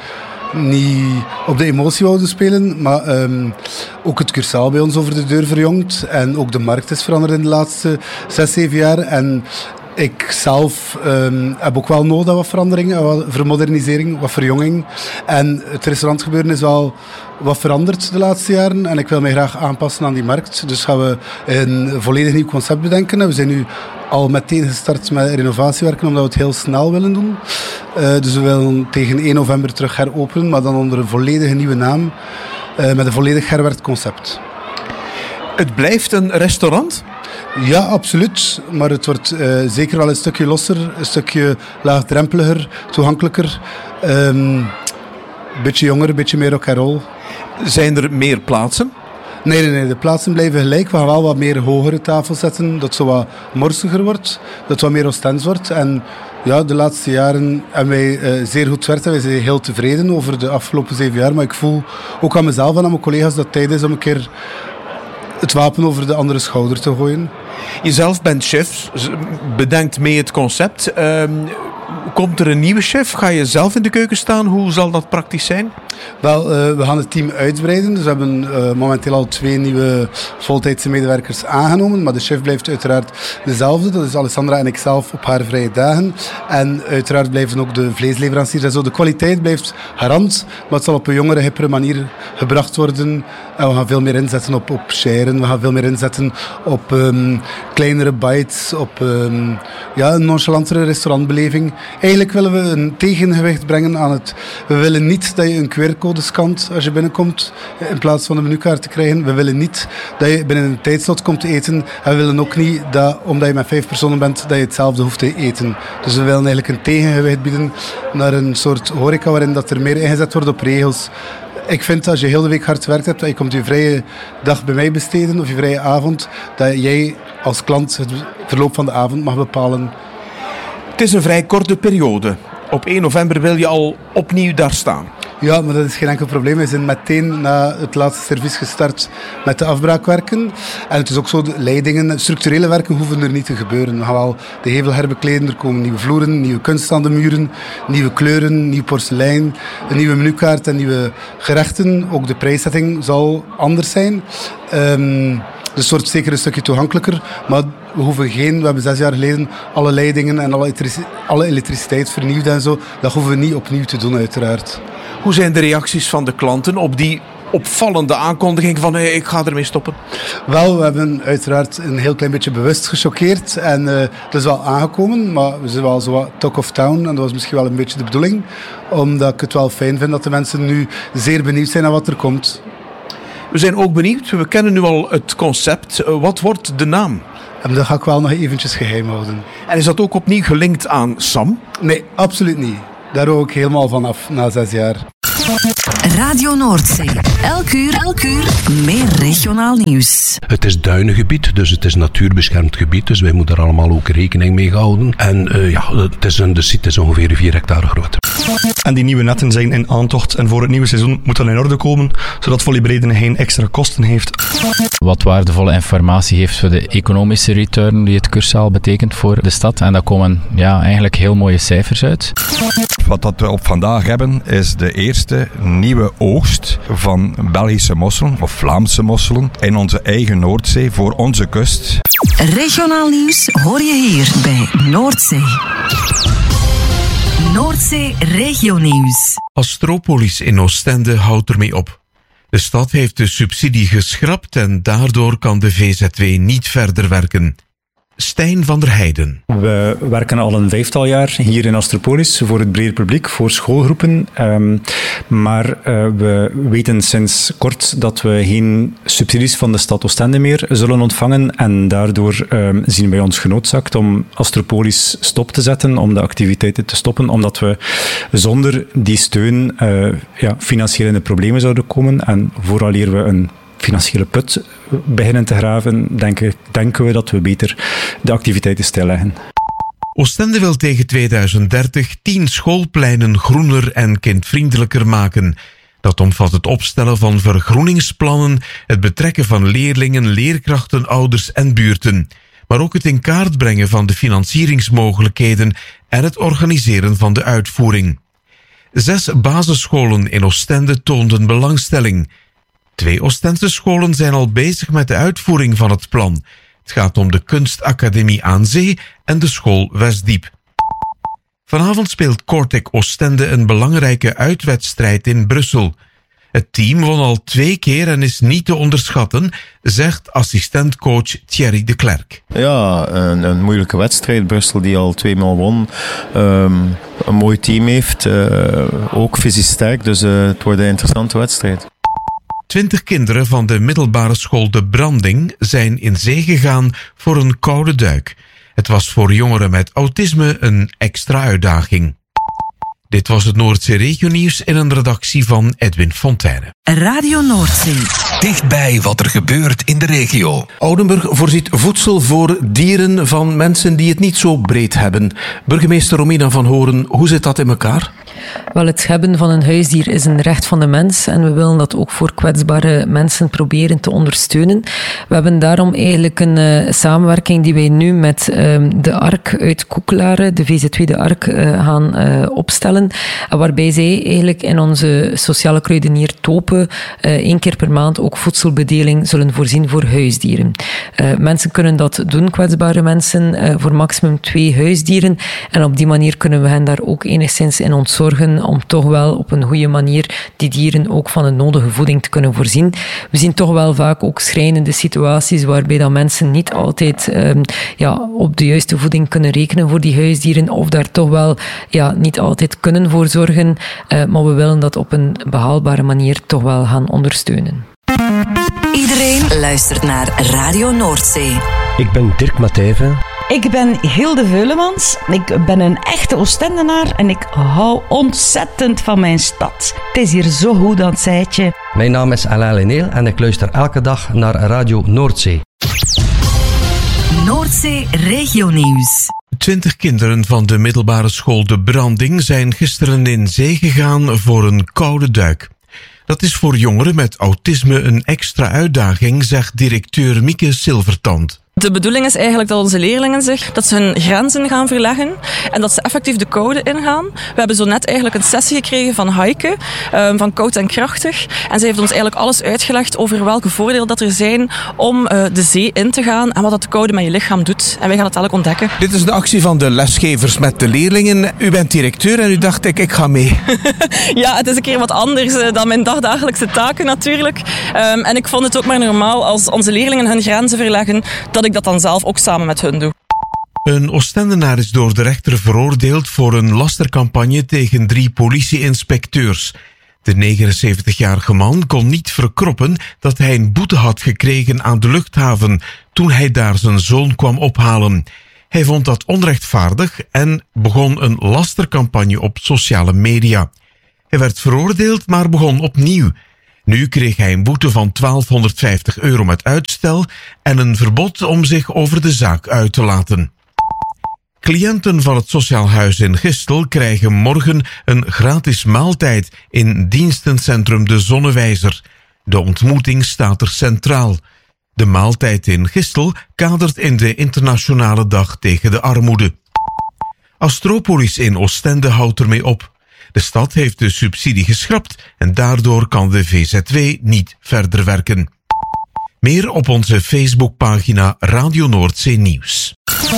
niet op de emotie wouden spelen. Maar ook het cursaal bij ons over de deur verjongt en ook de markt is veranderd in de laatste 6-7 jaar. En ik zelf heb ook wel nodig aan wat veranderingen, wat vermodernisering, wat verjonging. En het restaurantgebeuren is wel wat veranderd de laatste jaren. En ik wil mij graag aanpassen aan die markt. Dus gaan we een volledig nieuw concept bedenken. En we zijn nu al meteen gestart met renovatiewerken, omdat we het heel snel willen doen. Dus we willen tegen 1 november terug heropenen, maar dan onder een volledige nieuwe naam. Met een volledig herwerkt concept. Het blijft een restaurant? Ja, absoluut. Maar het wordt zeker wel een stukje losser, een stukje laagdrempeliger, toegankelijker. Een beetje jonger, een beetje meer rock'n'roll. Zijn er meer plaatsen? Nee, de plaatsen blijven gelijk. We gaan wel wat meer hogere tafels zetten, dat het zo wat morsiger wordt, dat het wat meer Oostends wordt. En ja, de laatste jaren hebben wij zeer goed gewerkt en wij zijn heel tevreden over de afgelopen 7 jaar. Maar ik voel ook aan mezelf en aan mijn collega's dat het tijd is om een keer het wapen over de andere schouder te gooien. Jezelf bent chef, bedenkt mee het concept. Komt er een nieuwe chef? Ga je zelf in de keuken staan? Hoe zal dat praktisch zijn? Wel, we gaan het team uitbreiden. Dus we hebben momenteel al 2 nieuwe voltijdse medewerkers aangenomen. Maar de chef blijft uiteraard dezelfde. Dat is Alessandra en ikzelf op haar vrije dagen. En uiteraard blijven ook de vleesleveranciers en zo. De kwaliteit blijft garant, maar het zal op een jongere, hippere manier gebracht worden. En we gaan veel meer inzetten op sharen. We gaan veel meer inzetten op kleinere bites, op een nonchalantere restaurantbeleving. Eigenlijk willen we een tegengewicht brengen aan het... We willen niet dat je een QR-code scant als je binnenkomt, in plaats van een menukaart te krijgen. We willen niet dat je binnen een tijdslot komt te eten. En we willen ook niet dat, omdat je met 5 personen bent, dat je hetzelfde hoeft te eten. Dus we willen eigenlijk een tegengewicht bieden naar een soort horeca waarin dat er meer ingezet wordt op regels Ik vind dat als je heel de week hard gewerkt hebt, dat je komt je vrije dag bij mij besteden of je vrije avond, dat jij als klant het verloop van de avond mag bepalen. Het is een vrij korte periode. Op 1 november wil je al opnieuw daar staan. Ja, maar dat is geen enkel probleem. We zijn meteen na het laatste servies gestart met de afbraakwerken. En het is ook zo, de leidingen, structurele werken hoeven er niet te gebeuren. We gaan wel de hevel herbekleden, er komen nieuwe vloeren, nieuwe kunst aan de muren, nieuwe kleuren, nieuw porselein, een nieuwe menukaart en nieuwe gerechten. Ook de prijszetting zal anders zijn. Dus wordt zeker een stukje toegankelijker, maar we hebben 6 jaar geleden alle leidingen en alle elektriciteit vernieuwd en zo. Dat hoeven we niet opnieuw te doen, uiteraard. Hoe zijn de reacties van de klanten op die opvallende aankondiging van ik ga ermee stoppen? Wel, we hebben uiteraard een heel klein beetje bewust gechoqueerd en dat is wel aangekomen, maar we zijn wel zo wat talk of town en dat was misschien wel een beetje de bedoeling, omdat ik het wel fijn vind dat de mensen nu zeer benieuwd zijn naar wat er komt. We zijn ook benieuwd, we kennen nu al het concept. Wat wordt de naam? En dat ga ik wel nog eventjes geheim houden. En is dat ook opnieuw gelinkt aan Sam? Nee, absoluut niet. Daar ook helemaal vanaf na 6 jaar. Radio Noordzee. Elk uur meer regionaal nieuws. Het is duinengebied, dus het is natuurbeschermd gebied. Dus wij moeten er allemaal ook rekening mee houden. En de site is ongeveer 4 hectare groot. En die nieuwe netten zijn in aantocht. En voor het nieuwe seizoen moet dat in orde komen, zodat Volleybredene geen extra kosten heeft. Wat waardevolle informatie heeft voor de economische return die het Cursaal betekent voor de stad. En daar komen eigenlijk heel mooie cijfers uit. Wat we op vandaag hebben is de eerste nieuwe oogst van Belgische mosselen of Vlaamse mosselen in onze eigen Noordzee voor onze kust. Regionaal nieuws hoor je hier bij Noordzee. Noordzee Regionieuws. Astropolis in Oostende houdt ermee op. De stad heeft de subsidie geschrapt en daardoor kan de VZW niet verder werken. Stijn van der Heijden. We werken al een 5-tal jaar hier in Astropolis voor het brede publiek, voor schoolgroepen. Maar we weten sinds kort dat we geen subsidies van de stad Oostende meer zullen ontvangen. En daardoor zien wij ons genoodzaakt om Astropolis stop te zetten, om de activiteiten te stoppen, omdat we zonder die steun financieel in de problemen zouden komen. En vooraleer we een financiële put beginnen te graven, denken we dat we beter de activiteiten stilleggen. Oostende wil tegen 2030 10 schoolpleinen groener en kindvriendelijker maken. Dat omvat het opstellen van vergroeningsplannen, het betrekken van leerlingen, leerkrachten, ouders en buurten. Maar ook het in kaart brengen van de financieringsmogelijkheden en het organiseren van de uitvoering. 6 basisscholen in Oostende toonden belangstelling. 2 Oostense scholen zijn al bezig met de uitvoering van het plan. Het gaat om de Kunstacademie aan Zee en de school Westdiep. Vanavond speelt Kortek Oostende een belangrijke uitwedstrijd in Brussel. Het team won al 2 keer en is niet te onderschatten, zegt assistentcoach Thierry de Klerk. Ja, een moeilijke wedstrijd. Brussel die al 2 maal won. Een mooi team heeft. Ook fysisch sterk, dus het wordt een interessante wedstrijd. 20 kinderen van de middelbare school De Branding zijn in zee gegaan voor een koude duik. Het was voor jongeren met autisme een extra uitdaging. Dit was het Noordzee Regionieuws in een redactie van Edwin Fontaine. Radio Noordzee. Dichtbij wat er gebeurt in de regio. Oudenburg voorziet voedsel voor dieren van mensen die het niet zo breed hebben. Burgemeester Romina van Horen, hoe zit dat in elkaar? Wel, het hebben van een huisdier is een recht van de mens en we willen dat ook voor kwetsbare mensen proberen te ondersteunen. We hebben daarom eigenlijk een samenwerking die wij nu met de ARK uit Koekelaren, de VZW de ARK, gaan opstellen. Waarbij zij eigenlijk in onze sociale kruidenier Topen 1 keer per maand ook voedselbedeling zullen voorzien voor huisdieren. Mensen kunnen dat doen, kwetsbare mensen, voor maximum 2 huisdieren. En op die manier kunnen we hen daar ook enigszins in ontzorgen om toch wel op een goede manier die dieren ook van de nodige voeding te kunnen voorzien. We zien toch wel vaak ook schrijnende situaties waarbij dat mensen niet altijd op de juiste voeding kunnen rekenen voor die huisdieren of daar toch wel niet altijd kunnen voor zorgen. Maar we willen dat op een behaalbare manier toch wel gaan ondersteunen. Iedereen luistert naar Radio Noordzee. Ik ben Dirk Matthijven Ik ben Hilde Veulemans. Ik ben een echte Oostendenaar en ik hou ontzettend van mijn stad. Het is hier zo goed aan het zijtje. Mijn naam is Alain Leneel en ik luister elke dag naar Radio Noordzee. Noordzee Regionieuws. 20 kinderen van de middelbare school De Branding zijn gisteren in zee gegaan voor een koude duik. Dat is voor jongeren met autisme een extra uitdaging, zegt directeur Mieke Silvertand. De bedoeling is eigenlijk dat onze leerlingen dat ze hun grenzen gaan verleggen en dat ze effectief de koude ingaan. We hebben zo net eigenlijk een sessie gekregen van Heike, van Koud en Krachtig. En zij heeft ons eigenlijk alles uitgelegd over welke voordelen dat er zijn om de zee in te gaan en wat dat de koude met je lichaam doet. En wij gaan het eigenlijk ontdekken. Dit is de actie van de lesgevers met de leerlingen. U bent directeur en u dacht, ik ga mee. Ja, het is een keer wat anders dan mijn dagdagelijkse taken natuurlijk. En ik vond het ook maar normaal als onze leerlingen hun grenzen verleggen, dat ik dat dan zelf ook samen met hun doe. Een Oostendenaar is door de rechter veroordeeld voor een lastercampagne tegen 3 politie-inspecteurs. De 79-jarige man kon niet verkroppen dat hij een boete had gekregen aan de luchthaven toen hij daar zijn zoon kwam ophalen. Hij vond dat onrechtvaardig en begon een lastercampagne op sociale media. Hij werd veroordeeld, maar begon opnieuw. Nu kreeg hij een boete van €1250 met uitstel en een verbod om zich over de zaak uit te laten. Cliënten van het Sociaal Huis in Gistel krijgen morgen een gratis maaltijd in dienstencentrum De Zonnewijzer. De ontmoeting staat er centraal. De maaltijd in Gistel kadert in de Internationale Dag tegen de Armoede. Astropolis in Oostende houdt ermee op. De stad heeft de subsidie geschrapt en daardoor kan de VZW niet verder werken. Meer op onze Facebookpagina Radio Noordzee Nieuws.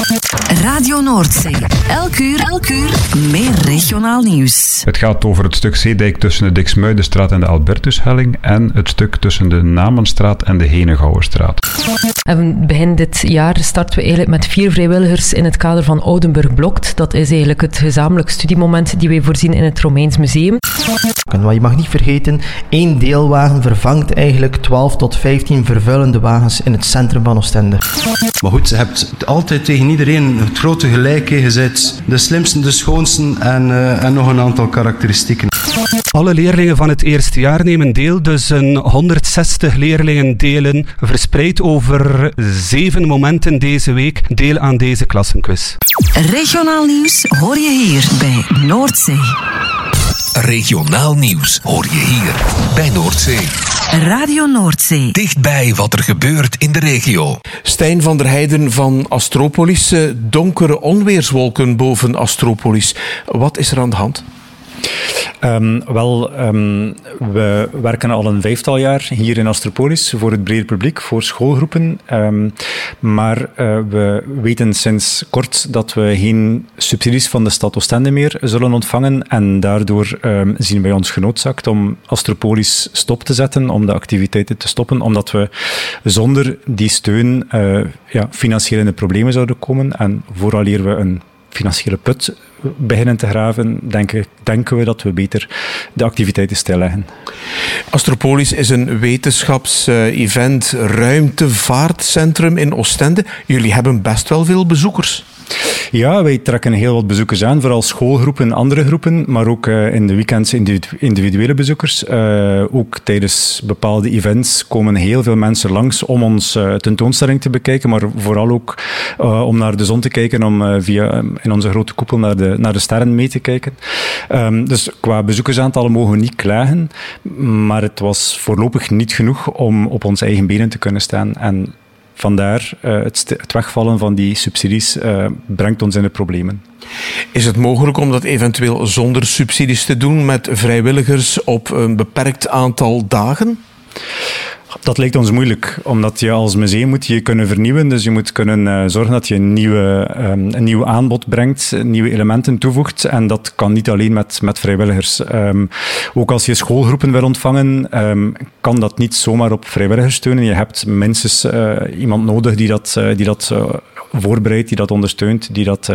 Radio Noordzee. Elk uur meer regionaal nieuws. Het gaat over het stuk zeedijk tussen de Diksmuidenstraat en de Albertushelling en het stuk tussen de Namenstraat en de Henegouwerstraat. En begin dit jaar starten we eigenlijk met 4 vrijwilligers in het kader van Oudenburg Blokt. Dat is eigenlijk het gezamenlijk studiemoment die wij voorzien in het Romeins Museum. Maar je mag niet vergeten, 1 deelwagen vervangt eigenlijk 12 tot 15 vervuilende wagens in het centrum van Oostende. Maar goed, je hebt altijd tegen iedereen het grote gelijk. Je bent de slimste, de schoonste en nog een aantal karakteristieken. Alle leerlingen van het eerste jaar nemen deel, dus 160 leerlingen delen verspreid over 7 momenten deze week deel aan deze klassenquiz. Regionaal nieuws hoor je hier bij Noordzee. Regionaal nieuws hoor je hier bij Noordzee. Radio Noordzee. Dichtbij wat er gebeurt in de regio. Stijn van der Heijden van Astropolis. Donkere onweerswolken boven Astropolis. Wat is er aan de hand? We werken al een 5-tal jaar hier in Astropolis voor het brede publiek, voor schoolgroepen. Maar we weten sinds kort dat we geen subsidies van de stad Oostende meer zullen ontvangen. En daardoor zien wij ons genoodzaakt om Astropolis stop te zetten, om de activiteiten te stoppen, omdat we zonder die steun financieel in de problemen zouden komen. En vooraleer we een financiële put beginnen te graven, denken we dat we beter de activiteiten stilleggen. Astropolis is een wetenschapsevent ruimtevaartcentrum in Oostende. Jullie hebben best wel veel bezoekers. Ja, wij trekken heel wat bezoekers aan, vooral schoolgroepen, andere groepen, maar ook in de weekends individuele bezoekers. Ook tijdens bepaalde events komen heel veel mensen langs om ons tentoonstelling te bekijken, maar vooral ook om naar de zon te kijken, om via in onze grote koepel naar de sterren mee te kijken. Dus qua bezoekersaantallen mogen we niet klagen, maar het was voorlopig niet genoeg om op onze eigen benen te kunnen staan. En vandaar het wegvallen van die subsidies brengt ons in de problemen. Is het mogelijk om dat eventueel zonder subsidies te doen met vrijwilligers op een beperkt aantal dagen? Dat lijkt ons moeilijk, omdat je als museum moet je kunnen vernieuwen. Dus je moet kunnen zorgen dat je een nieuw aanbod brengt, nieuwe elementen toevoegt. En dat kan niet alleen met vrijwilligers. Ook als je schoolgroepen wil ontvangen, kan dat niet zomaar op vrijwilligers steunen. Je hebt minstens iemand nodig die dat voorbereidt, die dat ondersteunt,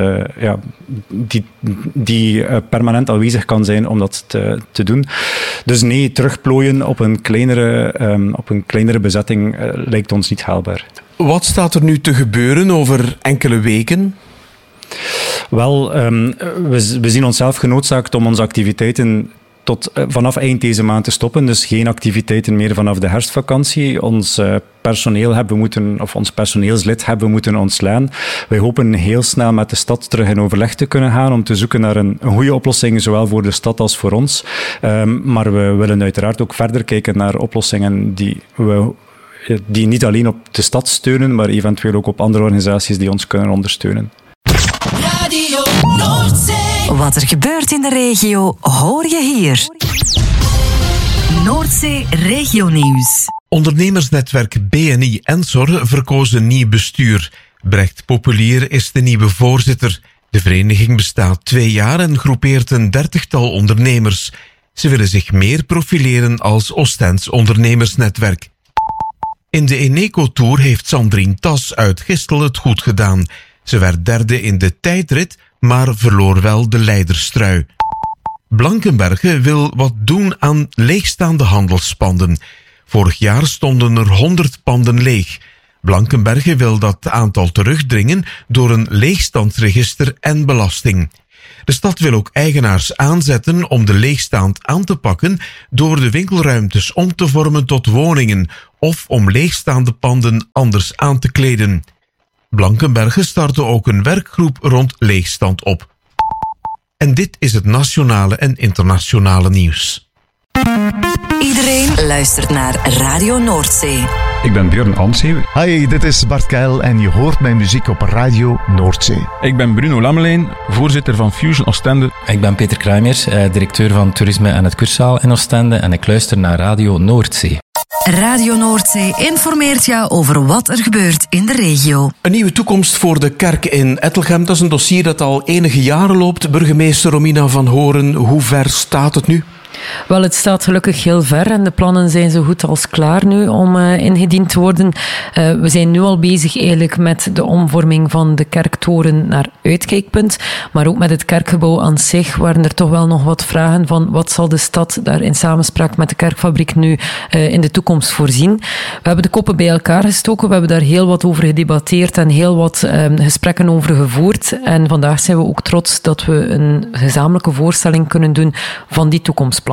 die permanent aanwezig kan zijn om dat te doen. Dus nee, terugplooien op een kleinere bezetting lijkt ons niet haalbaar. Wat staat er nu te gebeuren over enkele weken? Wel, we zien onszelf genoodzaakt om onze activiteiten vanaf eind deze maand te stoppen. Dus geen activiteiten meer vanaf de herfstvakantie. Ons personeelslid hebben we moeten ontslaan. Wij hopen heel snel met de stad terug in overleg te kunnen gaan om te zoeken naar een goede oplossing, zowel voor de stad als voor ons. Maar we willen uiteraard ook verder kijken naar oplossingen die niet alleen op de stad steunen, maar eventueel ook op andere organisaties die ons kunnen ondersteunen. Radio Noordzee. Wat er gebeurt in de regio, hoor je hier. Noordzee Regionieuws. Ondernemersnetwerk BNI Ensor verkoos een nieuw bestuur. Brecht Populier is de nieuwe voorzitter. De vereniging bestaat 2 jaar en groepeert een 30-tal ondernemers. Ze willen zich meer profileren als Oostends ondernemersnetwerk. In de Eneco Tour heeft Sandrine Tas uit Gistel het goed gedaan. Ze werd 3e in de tijdrit, maar verloor wel de leiderstrui. Blankenberge wil wat doen aan leegstaande handelspanden. Vorig jaar stonden er 100 panden leeg. Blankenberge wil dat aantal terugdringen door een leegstandsregister en belasting. De stad wil ook eigenaars aanzetten om de leegstand aan te pakken door de winkelruimtes om te vormen tot woningen of om leegstaande panden anders aan te kleden. Blankenberge startte ook een werkgroep rond leegstand op. En dit is het nationale en internationale nieuws. Iedereen luistert naar Radio Noordzee. Ik ben Björn Anseeuw. Hi, dit is Bart Keil en je hoort mijn muziek op Radio Noordzee. Ik ben Bruno Lammeleen, voorzitter van Fusion Oostende. Ik ben Peter Kruijmers, directeur van Toerisme en het Kursaal in Oostende en ik luister naar Radio Noordzee. Radio Noordzee informeert jou over wat er gebeurt in de regio. Een nieuwe toekomst voor de kerk in Ettelgem. Dat is een dossier dat al enige jaren loopt. Burgemeester Romina van Horen, hoe ver staat het nu? Wel, het staat gelukkig heel ver en de plannen zijn zo goed als klaar nu om ingediend te worden. We zijn nu al bezig eigenlijk met de omvorming van de kerktoren naar uitkijkpunt, maar ook met het kerkgebouw aan zich waren er toch wel nog wat vragen van wat zal de stad daar in samenspraak met de kerkfabriek nu in de toekomst voorzien. We hebben de koppen bij elkaar gestoken, we hebben daar heel wat over gedebatteerd en heel wat gesprekken over gevoerd en vandaag zijn we ook trots dat we een gezamenlijke voorstelling kunnen doen van die toekomstplannen.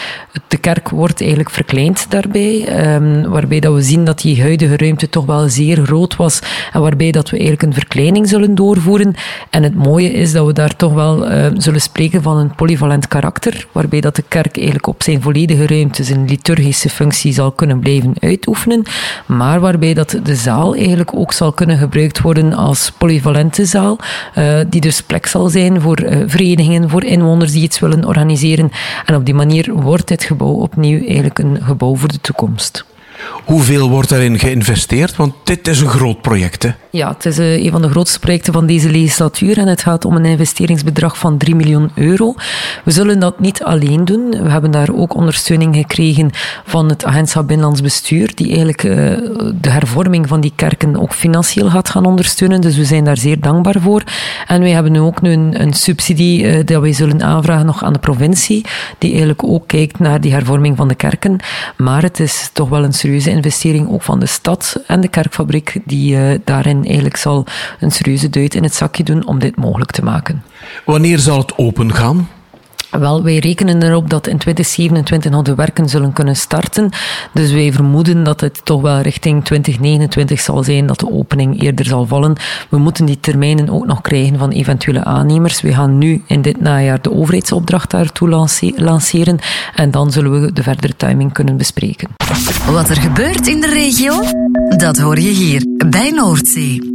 De kerk wordt eigenlijk verkleind daarbij, waarbij dat we zien dat die huidige ruimte toch wel zeer groot was en waarbij dat we eigenlijk een verkleining zullen doorvoeren. En het mooie is dat we daar toch wel zullen spreken van een polyvalent karakter, waarbij dat de kerk eigenlijk op zijn volledige ruimte zijn liturgische functie zal kunnen blijven uitoefenen, maar waarbij dat de zaal eigenlijk ook zal kunnen gebruikt worden als polyvalente zaal, die dus plek zal zijn voor verenigingen, voor inwoners die iets willen organiseren. En op die manier wordt dit gebouw opnieuw eigenlijk een gebouw voor de toekomst. Hoeveel wordt daarin geïnvesteerd? Want dit is een groot project, hè? Ja, het is een van de grootste projecten van deze legislatuur en het gaat om een investeringsbedrag van 3 miljoen euro. We zullen dat niet alleen doen. We hebben daar ook ondersteuning gekregen van het Agentschap Binnenlands Bestuur, die eigenlijk de hervorming van die kerken ook financieel gaat gaan ondersteunen. Dus we zijn daar zeer dankbaar voor. En wij hebben nu ook een subsidie dat wij zullen aanvragen nog aan de provincie, die eigenlijk ook kijkt naar die hervorming van de kerken. Maar het is toch wel een serieuze investering ook van de stad en de kerkfabriek, die daarin eigenlijk zal een serieuze duit in het zakje doen om dit mogelijk te maken. Wanneer zal het open gaan? Wel, wij rekenen erop dat in 2027 nog de werken zullen kunnen starten. Dus wij vermoeden dat het toch wel richting 2029 zal zijn dat de opening eerder zal vallen. We moeten die termijnen ook nog krijgen van eventuele aannemers. We gaan nu in dit najaar de overheidsopdracht daartoe lanceren en dan zullen we de verdere timing kunnen bespreken. Wat er gebeurt in de regio, dat hoor je hier bij Noordzee.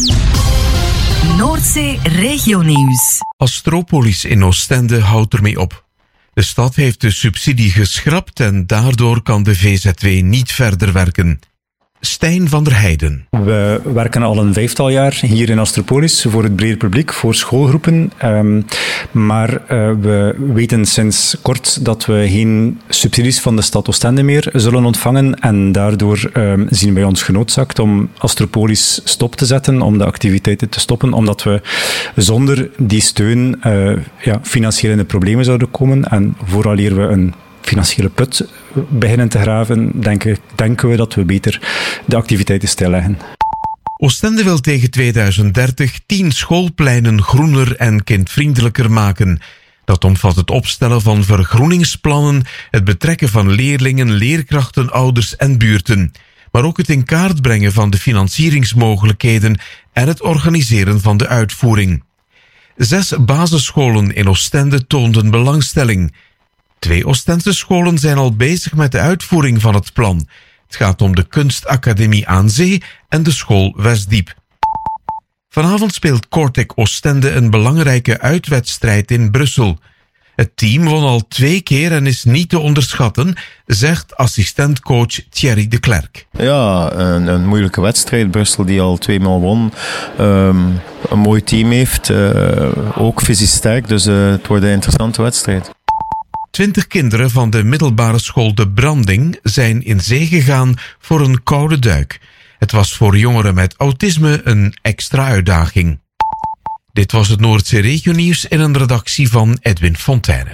Noordzee Regionieuws. Astropolis in Oostende houdt ermee op. De stad heeft de subsidie geschrapt en daardoor kan de VZW niet verder werken. Stijn van der Heijden. We werken al een 5-tal jaar hier in Astropolis voor het breder publiek, voor schoolgroepen. Maar we weten sinds kort dat we geen subsidies van de stad Oostende meer zullen ontvangen. En daardoor zien wij ons genoodzaakt om Astropolis stop te zetten, om de activiteiten te stoppen, omdat we zonder die steun financieel in de problemen zouden komen. En vooraleer we een financiële put beginnen te graven, denken we dat we beter de activiteiten stilleggen. Oostende wil tegen 2030 10 schoolpleinen groener en kindvriendelijker maken. Dat omvat het opstellen van vergroeningsplannen, het betrekken van leerlingen, leerkrachten, ouders en buurten, maar ook het in kaart brengen van de financieringsmogelijkheden en het organiseren van de uitvoering. 6 basisscholen in Oostende toonden belangstelling. 2 Oostense scholen zijn al bezig met de uitvoering van het plan. Het gaat om de Kunstacademie aan Zee en de school Westdiep. Vanavond speelt Kortek Oostende een belangrijke uitwedstrijd in Brussel. Het team won al 2 keer en is niet te onderschatten, zegt assistentcoach Thierry de Klerk. Ja, een moeilijke wedstrijd. Brussel die al 2 maal won. Een mooi team heeft. Ook fysisch sterk, dus het wordt een interessante wedstrijd. 20 kinderen van de middelbare school De Branding zijn in zee gegaan voor een koude duik. Het was voor jongeren met autisme een extra uitdaging. Dit was het Noordzee Regionieuws in een redactie van Edwin Fontaine.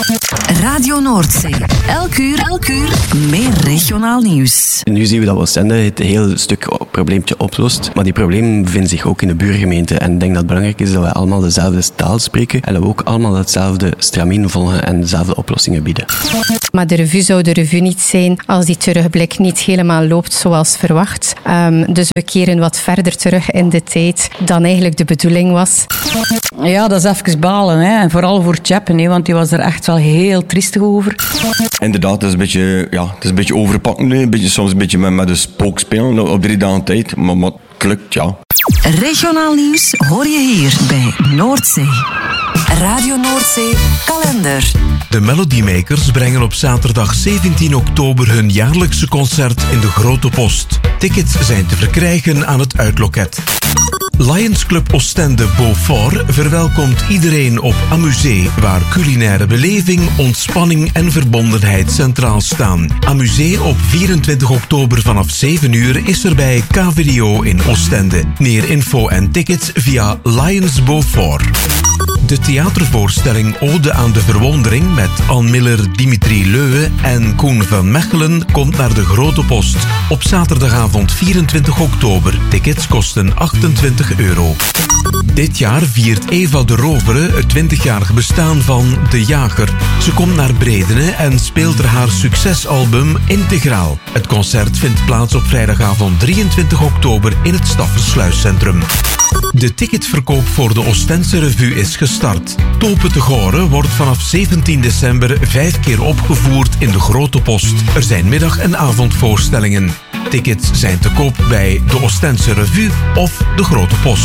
Radio Noordzee. Elk uur meer regionaal nieuws. Nu zien we dat Oostende het hele stuk probleempje oplost. Maar die problemen bevinden zich ook in de buurgemeente. En ik denk dat het belangrijk is dat we allemaal dezelfde taal spreken. En dat we ook allemaal hetzelfde stramien volgen en dezelfde oplossingen bieden. Maar de revue zou de revue niet zijn als die terugblik niet helemaal loopt zoals verwacht. Dus we keren wat verder terug in de tijd dan eigenlijk de bedoeling was. Ja, dat is even balen. Hè. En vooral voor Tjeppen, want die was er echt wel heel triestig over. Inderdaad, het is een beetje overpakken. Soms een beetje met een spook spelen op 3 dagen tijd. Maar het lukt, ja. Regionaal nieuws hoor je hier bij Noordzee. Radio Noordzee kalender. De Melodymakers brengen op zaterdag 17 oktober hun jaarlijkse concert in de Grote Post. Tickets zijn te verkrijgen aan het uitloket. Lions Club Oostende Beaufort verwelkomt iedereen op Amusee, waar culinaire beleving, ontspanning en verbondenheid centraal staan. Amusee op 24 oktober vanaf 7 uur is er bij KVDO in Oostende. Meer info en tickets via Lions Beaufort. De theatervoorstelling Ode aan de Verwondering met Ann Miller, Dimitri Leuwe en Koen van Mechelen komt naar de Grote Post op zaterdagavond 24 oktober. Tickets kosten €28. Dit jaar viert Eva de Rovere het 20-jarig bestaan van De Jager. Ze komt naar Bredene en speelt er haar succesalbum Integraal. Het concert vindt plaats op vrijdagavond 23 oktober in het Staffersluiscentrum. De ticketverkoop voor de Oostense Revue is gestart. Tope te Goren wordt vanaf 17 december 5 keer opgevoerd in de Grote Post. Er zijn middag- en avondvoorstellingen. Tickets zijn te koop bij de Oostense Revue of de Grote Post.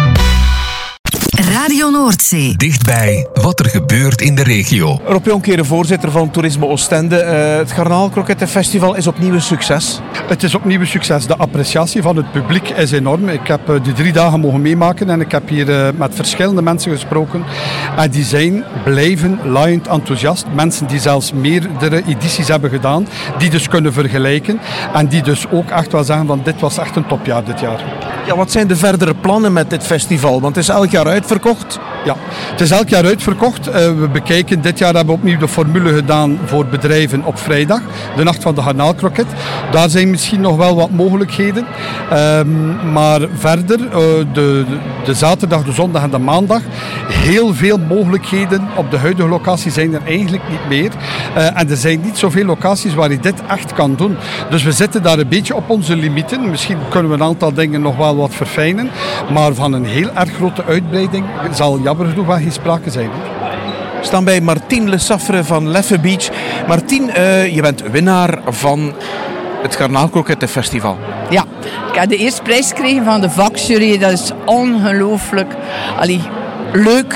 Radio Noordzee. Dichtbij wat er gebeurt in de regio. Rob Jonkeren, voorzitter van Toerisme Oostende. Het Garnaalkrokettenfestival is opnieuw een succes. Het is opnieuw een succes. De appreciatie van het publiek is enorm. Ik heb die 3 dagen mogen meemaken en ik heb hier met verschillende mensen gesproken. En die zijn blijven laaiend enthousiast. Mensen die zelfs meerdere edities hebben gedaan, die dus kunnen vergelijken. En die dus ook echt wel zeggen van dit was echt een topjaar dit jaar. Ja, wat zijn de verdere plannen met dit festival? Want het is elk jaar uitverkocht. Ja, het is elk jaar uitverkocht. We bekijken, dit jaar hebben we opnieuw de formule gedaan voor bedrijven op vrijdag. De nacht van de garnaalkroket. Daar zijn misschien nog wel wat mogelijkheden. Maar verder, de zaterdag, de zondag en de maandag, heel veel mogelijkheden. Op de huidige locatie zijn er eigenlijk niet meer. En er zijn niet zoveel locaties waar je dit echt kan doen. Dus we zitten daar een beetje op onze limieten. Misschien kunnen we een aantal dingen nog wel wat verfijnen. Maar van een heel erg grote uitbreiding zal jammer genoeg wel geen sprake zijn. We staan bij Martien Le Saffre van Leffe Beach. Martien, je bent winnaar van het Garnaalkrokettenfestival. Ja, ik heb de eerste prijs gekregen van de vakjury. Dat is ongelooflijk leuk.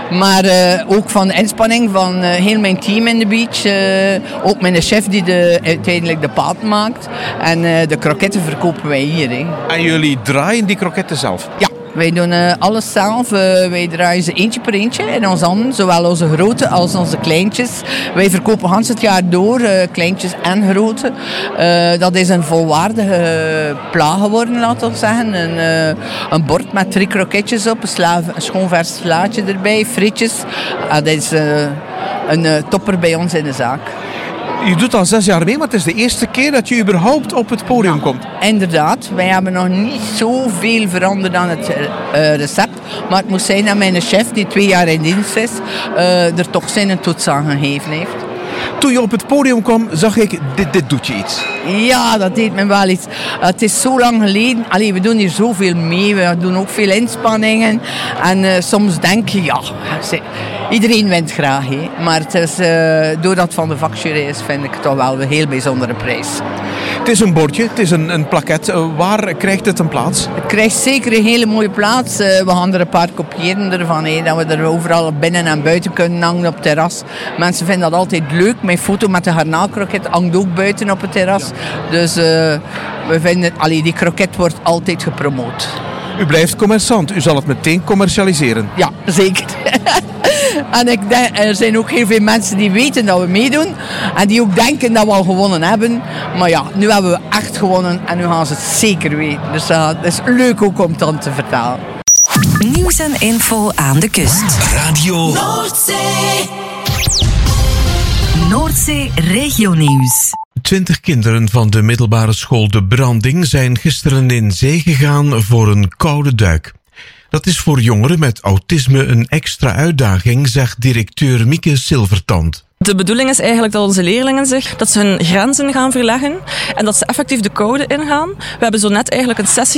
Maar ook van de inspanning van heel mijn team in de beach. Ook mijn chef die uiteindelijk de paat maakt. En de kroketten verkopen wij hier. Hè. En jullie draaien die kroketten zelf? Ja. Wij doen alles zelf. Wij draaien ze eentje per eentje in ons handen. Zowel onze grote als onze kleintjes. Wij verkopen Hans het jaar door. Kleintjes en grote. Dat is een volwaardige pla geworden, laten we zeggen. Een bord met 3 kroketjes op. Een schoon vers slaatje erbij. Frietjes. Dat is een topper bij ons in de zaak. Je doet al 6 jaar mee, maar het is de eerste keer dat je überhaupt op het podium komt. Inderdaad, wij hebben nog niet zoveel veranderd aan het recept. Maar het moet zijn dat mijn chef, die 2 jaar in dienst is, er toch zijn toets aan gegeven heeft. Toen je op het podium kwam, zag ik, dit doet je iets. Ja, dat deed me wel iets. Het is zo lang geleden. Allee, we doen hier zoveel mee. We doen ook veel inspanningen. En soms denk je, ja, iedereen wint graag. Hè. Maar het is, doordat het van de vakjury is, vind ik het toch wel een heel bijzondere prijs. Het is een bordje, het is een plaquet. Waar krijgt het een plaats? Het krijgt zeker een hele mooie plaats. We gaan er een paar kopiëren ervan. Hè, dat we er overal binnen en buiten kunnen hangen op het terras. Mensen vinden dat altijd leuk. Mijn foto met de garnaalkroket hangt ook buiten op het terras. Ja. Dus we vinden, die kroket wordt altijd gepromoot. U blijft commerçant. U zal het meteen commercialiseren. Ja, zeker. En ik denk, er zijn ook heel veel mensen die weten dat we meedoen. En die ook denken dat we al gewonnen hebben. Maar ja, nu hebben we echt gewonnen. En nu gaan ze het zeker weten. Dus dat is leuk ook om dan te vertellen. Nieuws en info aan de kust. Radio Noordzee. Noordzee Regionieuws. 20 kinderen van de middelbare school De Branding zijn gisteren in zee gegaan voor een koude duik. Dat is voor jongeren met autisme een extra uitdaging, zegt directeur Mieke Silvertand. De bedoeling is eigenlijk dat onze leerlingen dat ze hun grenzen gaan verleggen en dat ze effectief de koude ingaan. We hebben zo net eigenlijk een sessie